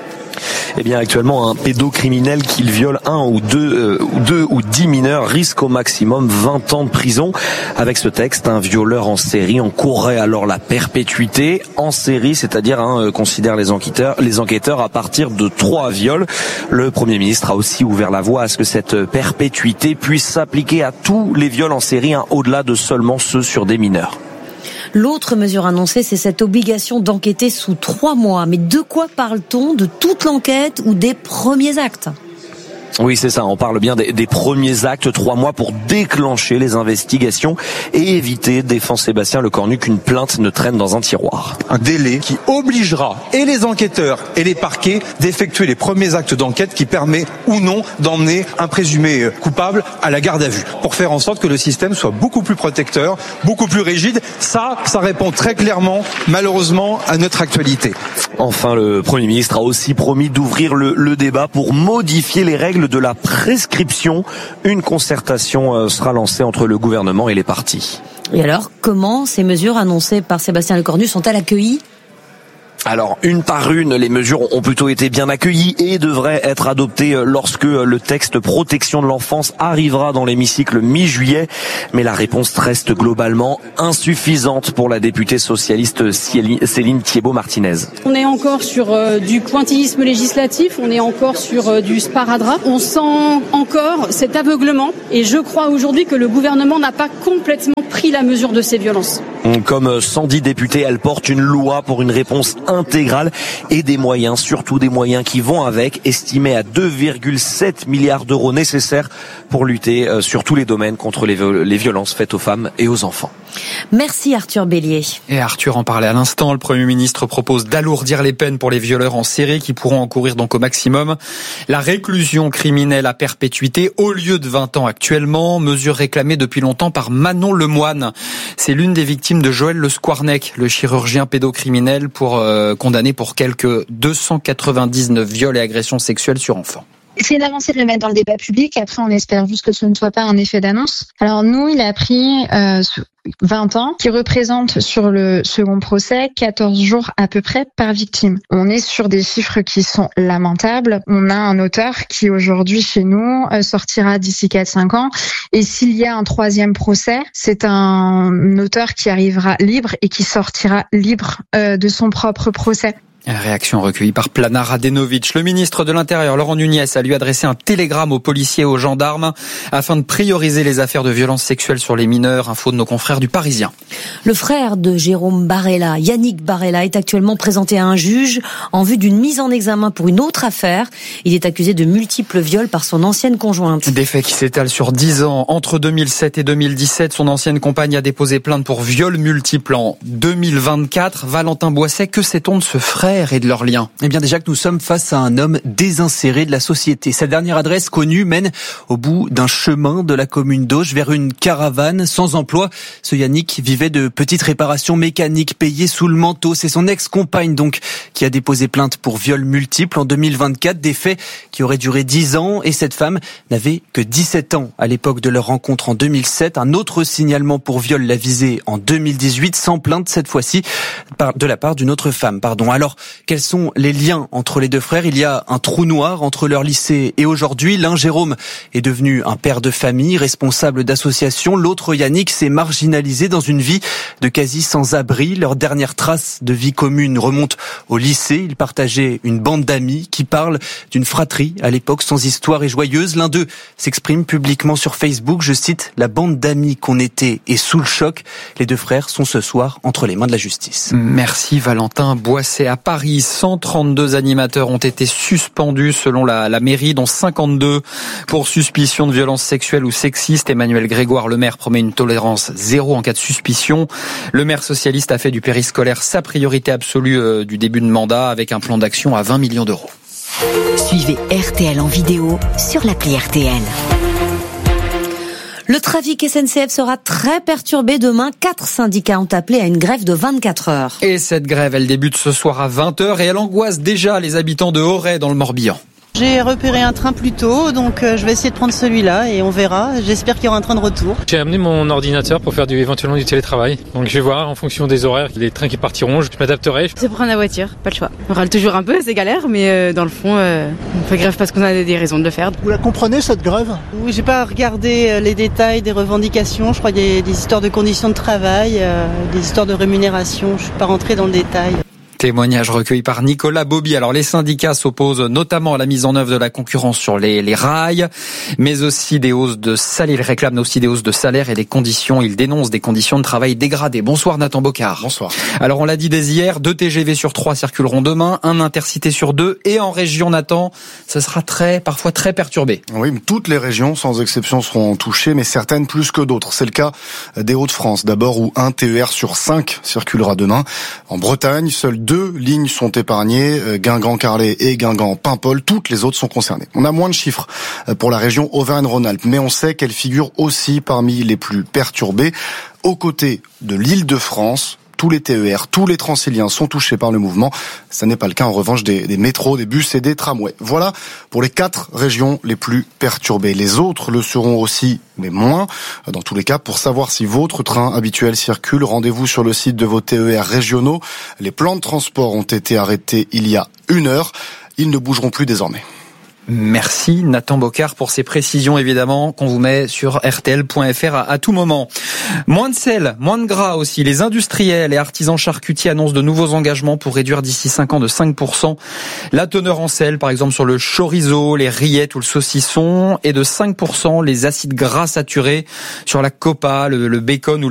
Speaker 11: Eh bien, actuellement, un pédocriminel qui viole 1 ou 2 ou 10 mineurs risque au maximum 20 ans de prison. Avec ce texte, un violeur en série encourrait alors la perpétuité en série, c'est-à-dire considère les enquêteurs à partir de 3 viols. Le Premier ministre a aussi ouvert la voie à ce que cette perpétuité puisse s'appliquer à tous les viols en série, au-delà de seulement ceux sur des mineurs.
Speaker 3: L'autre mesure annoncée, c'est cette obligation d'enquêter sous 3 mois. Mais de quoi parle-t-on ? De toute l'enquête ou des premiers actes ?
Speaker 11: Oui, c'est ça. On parle bien des premiers actes, 3 mois pour déclencher les investigations et éviter, défend Sébastien Lecornu, qu'une plainte ne traîne dans un tiroir.
Speaker 12: Un délai qui obligera et les enquêteurs et les parquets d'effectuer les premiers actes d'enquête qui permet ou non d'emmener un présumé coupable à la garde à vue pour faire en sorte que le système soit beaucoup plus protecteur, beaucoup plus rigide. Ça répond très clairement, malheureusement, à notre actualité.
Speaker 11: Enfin, le Premier ministre a aussi promis d'ouvrir le débat pour modifier les règles de la prescription. Une concertation sera lancée entre le gouvernement et les partis.
Speaker 3: Et alors, comment ces mesures annoncées par Sébastien Lecornu sont-elles accueillies ?
Speaker 11: Alors, une par une, les mesures ont plutôt été bien accueillies et devraient être adoptées lorsque le texte protection de l'enfance arrivera dans l'hémicycle mi-juillet. Mais la réponse reste globalement insuffisante pour la députée socialiste Céline Thiébaut-Martinez.
Speaker 13: On est encore sur du pointillisme législatif, on est encore sur du sparadrap. On sent encore cet aveuglement et je crois aujourd'hui que le gouvernement n'a pas complètement pris la mesure de ces violences.
Speaker 11: Comme 110 députés, elle porte une loi pour une réponse intégrale et des moyens, surtout des moyens qui vont avec, estimés à 2,7 milliards d'euros nécessaires pour lutter sur tous les domaines contre les violences faites aux femmes et aux enfants.
Speaker 3: Merci Arthur Bélier.
Speaker 10: Et Arthur en parlait à l'instant, le Premier ministre propose d'alourdir les peines pour les violeurs en série qui pourront encourir donc au maximum la réclusion criminelle à perpétuité au lieu de 20 ans actuellement, mesure réclamée depuis longtemps par Manon Lemoine. C'est l'une des victimes de Joël Le Squarnec, le chirurgien pédocriminel condamné pour quelques 299 viols et agressions sexuelles sur enfants.
Speaker 6: C'est une avancée de le mettre dans le débat public. Après, on espère juste que ce ne soit pas un effet d'annonce. Alors nous, il a pris 20 ans, qui représente sur le second procès 14 jours à peu près par victime. On est sur des chiffres qui sont lamentables. On a un auteur qui aujourd'hui chez nous sortira d'ici 4-5 ans. Et s'il y a un troisième procès, c'est un auteur qui arrivera libre et qui sortira libre de son propre procès.
Speaker 10: Réaction recueillie par Plana Radenovic. Le ministre de l'Intérieur, Laurent Nunez, a lui adressé un télégramme aux policiers et aux gendarmes afin de prioriser les affaires de violences sexuelles sur les mineurs. Info de nos confrères du Parisien.
Speaker 3: Le frère de Jérôme Barella, Yannick Barella, est actuellement présenté à un juge en vue d'une mise en examen pour une autre affaire. Il est accusé de multiples viols par son ancienne conjointe.
Speaker 10: Des faits qui s'étalent sur 10 ans. Entre 2007 et 2017, son ancienne compagne a déposé plainte pour viol multiple en 2024. Valentin Boisset, que sait-on de ce frère et de leurs liens?
Speaker 7: Eh bien déjà que nous sommes face à un homme désinséré de la société. Sa dernière adresse connue mène au bout d'un chemin de la commune d'Auch vers une caravane sans emploi. Ce Yannick vivait de petites réparations mécaniques payées sous le manteau. C'est son ex-compagne donc qui a déposé plainte pour viol multiple en 2024. Des faits qui auraient duré 10 ans et cette femme n'avait que 17 ans à l'époque de leur rencontre en 2007. Un autre signalement pour viol l'a visé en 2018 sans plainte cette fois-ci de la part d'une autre femme. Alors, quels sont les liens entre les deux frères? Il y a un trou noir entre leur lycée et aujourd'hui. L'un, Jérôme, est devenu un père de famille, responsable d'association. L'autre, Yannick, s'est marginalisé dans une vie de quasi sans-abri. Leur dernière trace de vie commune remonte au lycée. Ils partageaient une bande d'amis qui parlent d'une fratrie à l'époque sans histoire et joyeuse. L'un d'eux s'exprime publiquement sur Facebook. Je cite, « La bande d'amis qu'on était est sous le choc. Les deux frères sont ce soir entre les mains de la justice. »
Speaker 10: Merci Valentin Boisset. À Paris, 132 animateurs ont été suspendus selon la mairie, dont 52 pour suspicion de violence sexuelle ou sexiste. Emmanuel Grégoire, le maire, promet une tolérance zéro en cas de suspicion. Le maire socialiste a fait du périscolaire sa priorité absolue du début de mandat avec un plan d'action à 20 millions d'euros.
Speaker 25: Suivez RTL en vidéo sur l'appli RTL.
Speaker 3: Le trafic SNCF sera très perturbé demain. 4 syndicats ont appelé à une grève de 24 heures.
Speaker 10: Et cette grève, elle débute ce soir à 20h et elle angoisse déjà les habitants de Auray dans le Morbihan.
Speaker 22: J'ai repéré un train plus tôt, donc je vais essayer de prendre celui-là et on verra. J'espère qu'il y aura un train de retour.
Speaker 23: J'ai amené mon ordinateur pour faire éventuellement du télétravail. Donc je vais voir en fonction des horaires, les trains qui partiront, je m'adapterai.
Speaker 24: C'est pour prendre la voiture, pas le choix. On râle toujours un peu, c'est galère, mais dans le fond, on fait grève parce qu'on a des raisons de le faire.
Speaker 26: Vous la comprenez cette grève?
Speaker 22: Oui, j'ai pas regardé les détails des revendications. Je crois qu'il y a des histoires de conditions de travail, des histoires de rémunération. Je suis pas rentrée dans le détail.
Speaker 10: Témoignage recueilli par Nicolas Bobby. Alors les syndicats s'opposent notamment à la mise en œuvre de la concurrence sur les rails, mais aussi des hausses de salaire. Ils réclament aussi des hausses de salaire et des conditions. Ils dénoncent des conditions de travail dégradées. Bonsoir Nathan Bocard.
Speaker 27: Bonsoir.
Speaker 10: Alors on l'a dit dès hier, 2 TGV sur 3 circuleront demain, 1 intercité sur 2 et en région Nathan, ça sera parfois très perturbé.
Speaker 27: Oui, toutes les régions sans exception seront touchées, mais certaines plus que d'autres. C'est le cas des Hauts-de-France d'abord où 1 TER sur 5 circulera demain. En Bretagne, seuls 2 lignes sont épargnées, Guingamp-Carlet et Guingamp-Paimpol. Toutes les autres sont concernées. On a moins de chiffres pour la région Auvergne-Rhône-Alpes, mais on sait qu'elle figure aussi parmi les plus perturbées. Aux côtés de l'Île-de-France, tous les TER, tous les Transiliens sont touchés par le mouvement. Ça n'est pas le cas en revanche des métros, des bus et des tramways. Voilà pour les 4 régions les plus perturbées. Les autres le seront aussi, mais moins. Dans tous les cas, pour savoir si votre train habituel circule, rendez-vous sur le site de vos TER régionaux. Les plans de transport ont été arrêtés il y a 1 heure. Ils ne bougeront plus désormais.
Speaker 10: Merci Nathan Bocard pour ces précisions évidemment qu'on vous met sur rtl.fr à tout moment. Moins de sel, moins de gras aussi. Les industriels et artisans charcutiers annoncent de nouveaux engagements pour réduire d'ici 5 ans de 5% la teneur en sel, par exemple sur le chorizo, les rillettes ou le saucisson, et de 5% les acides gras saturés sur la copa, le bacon ou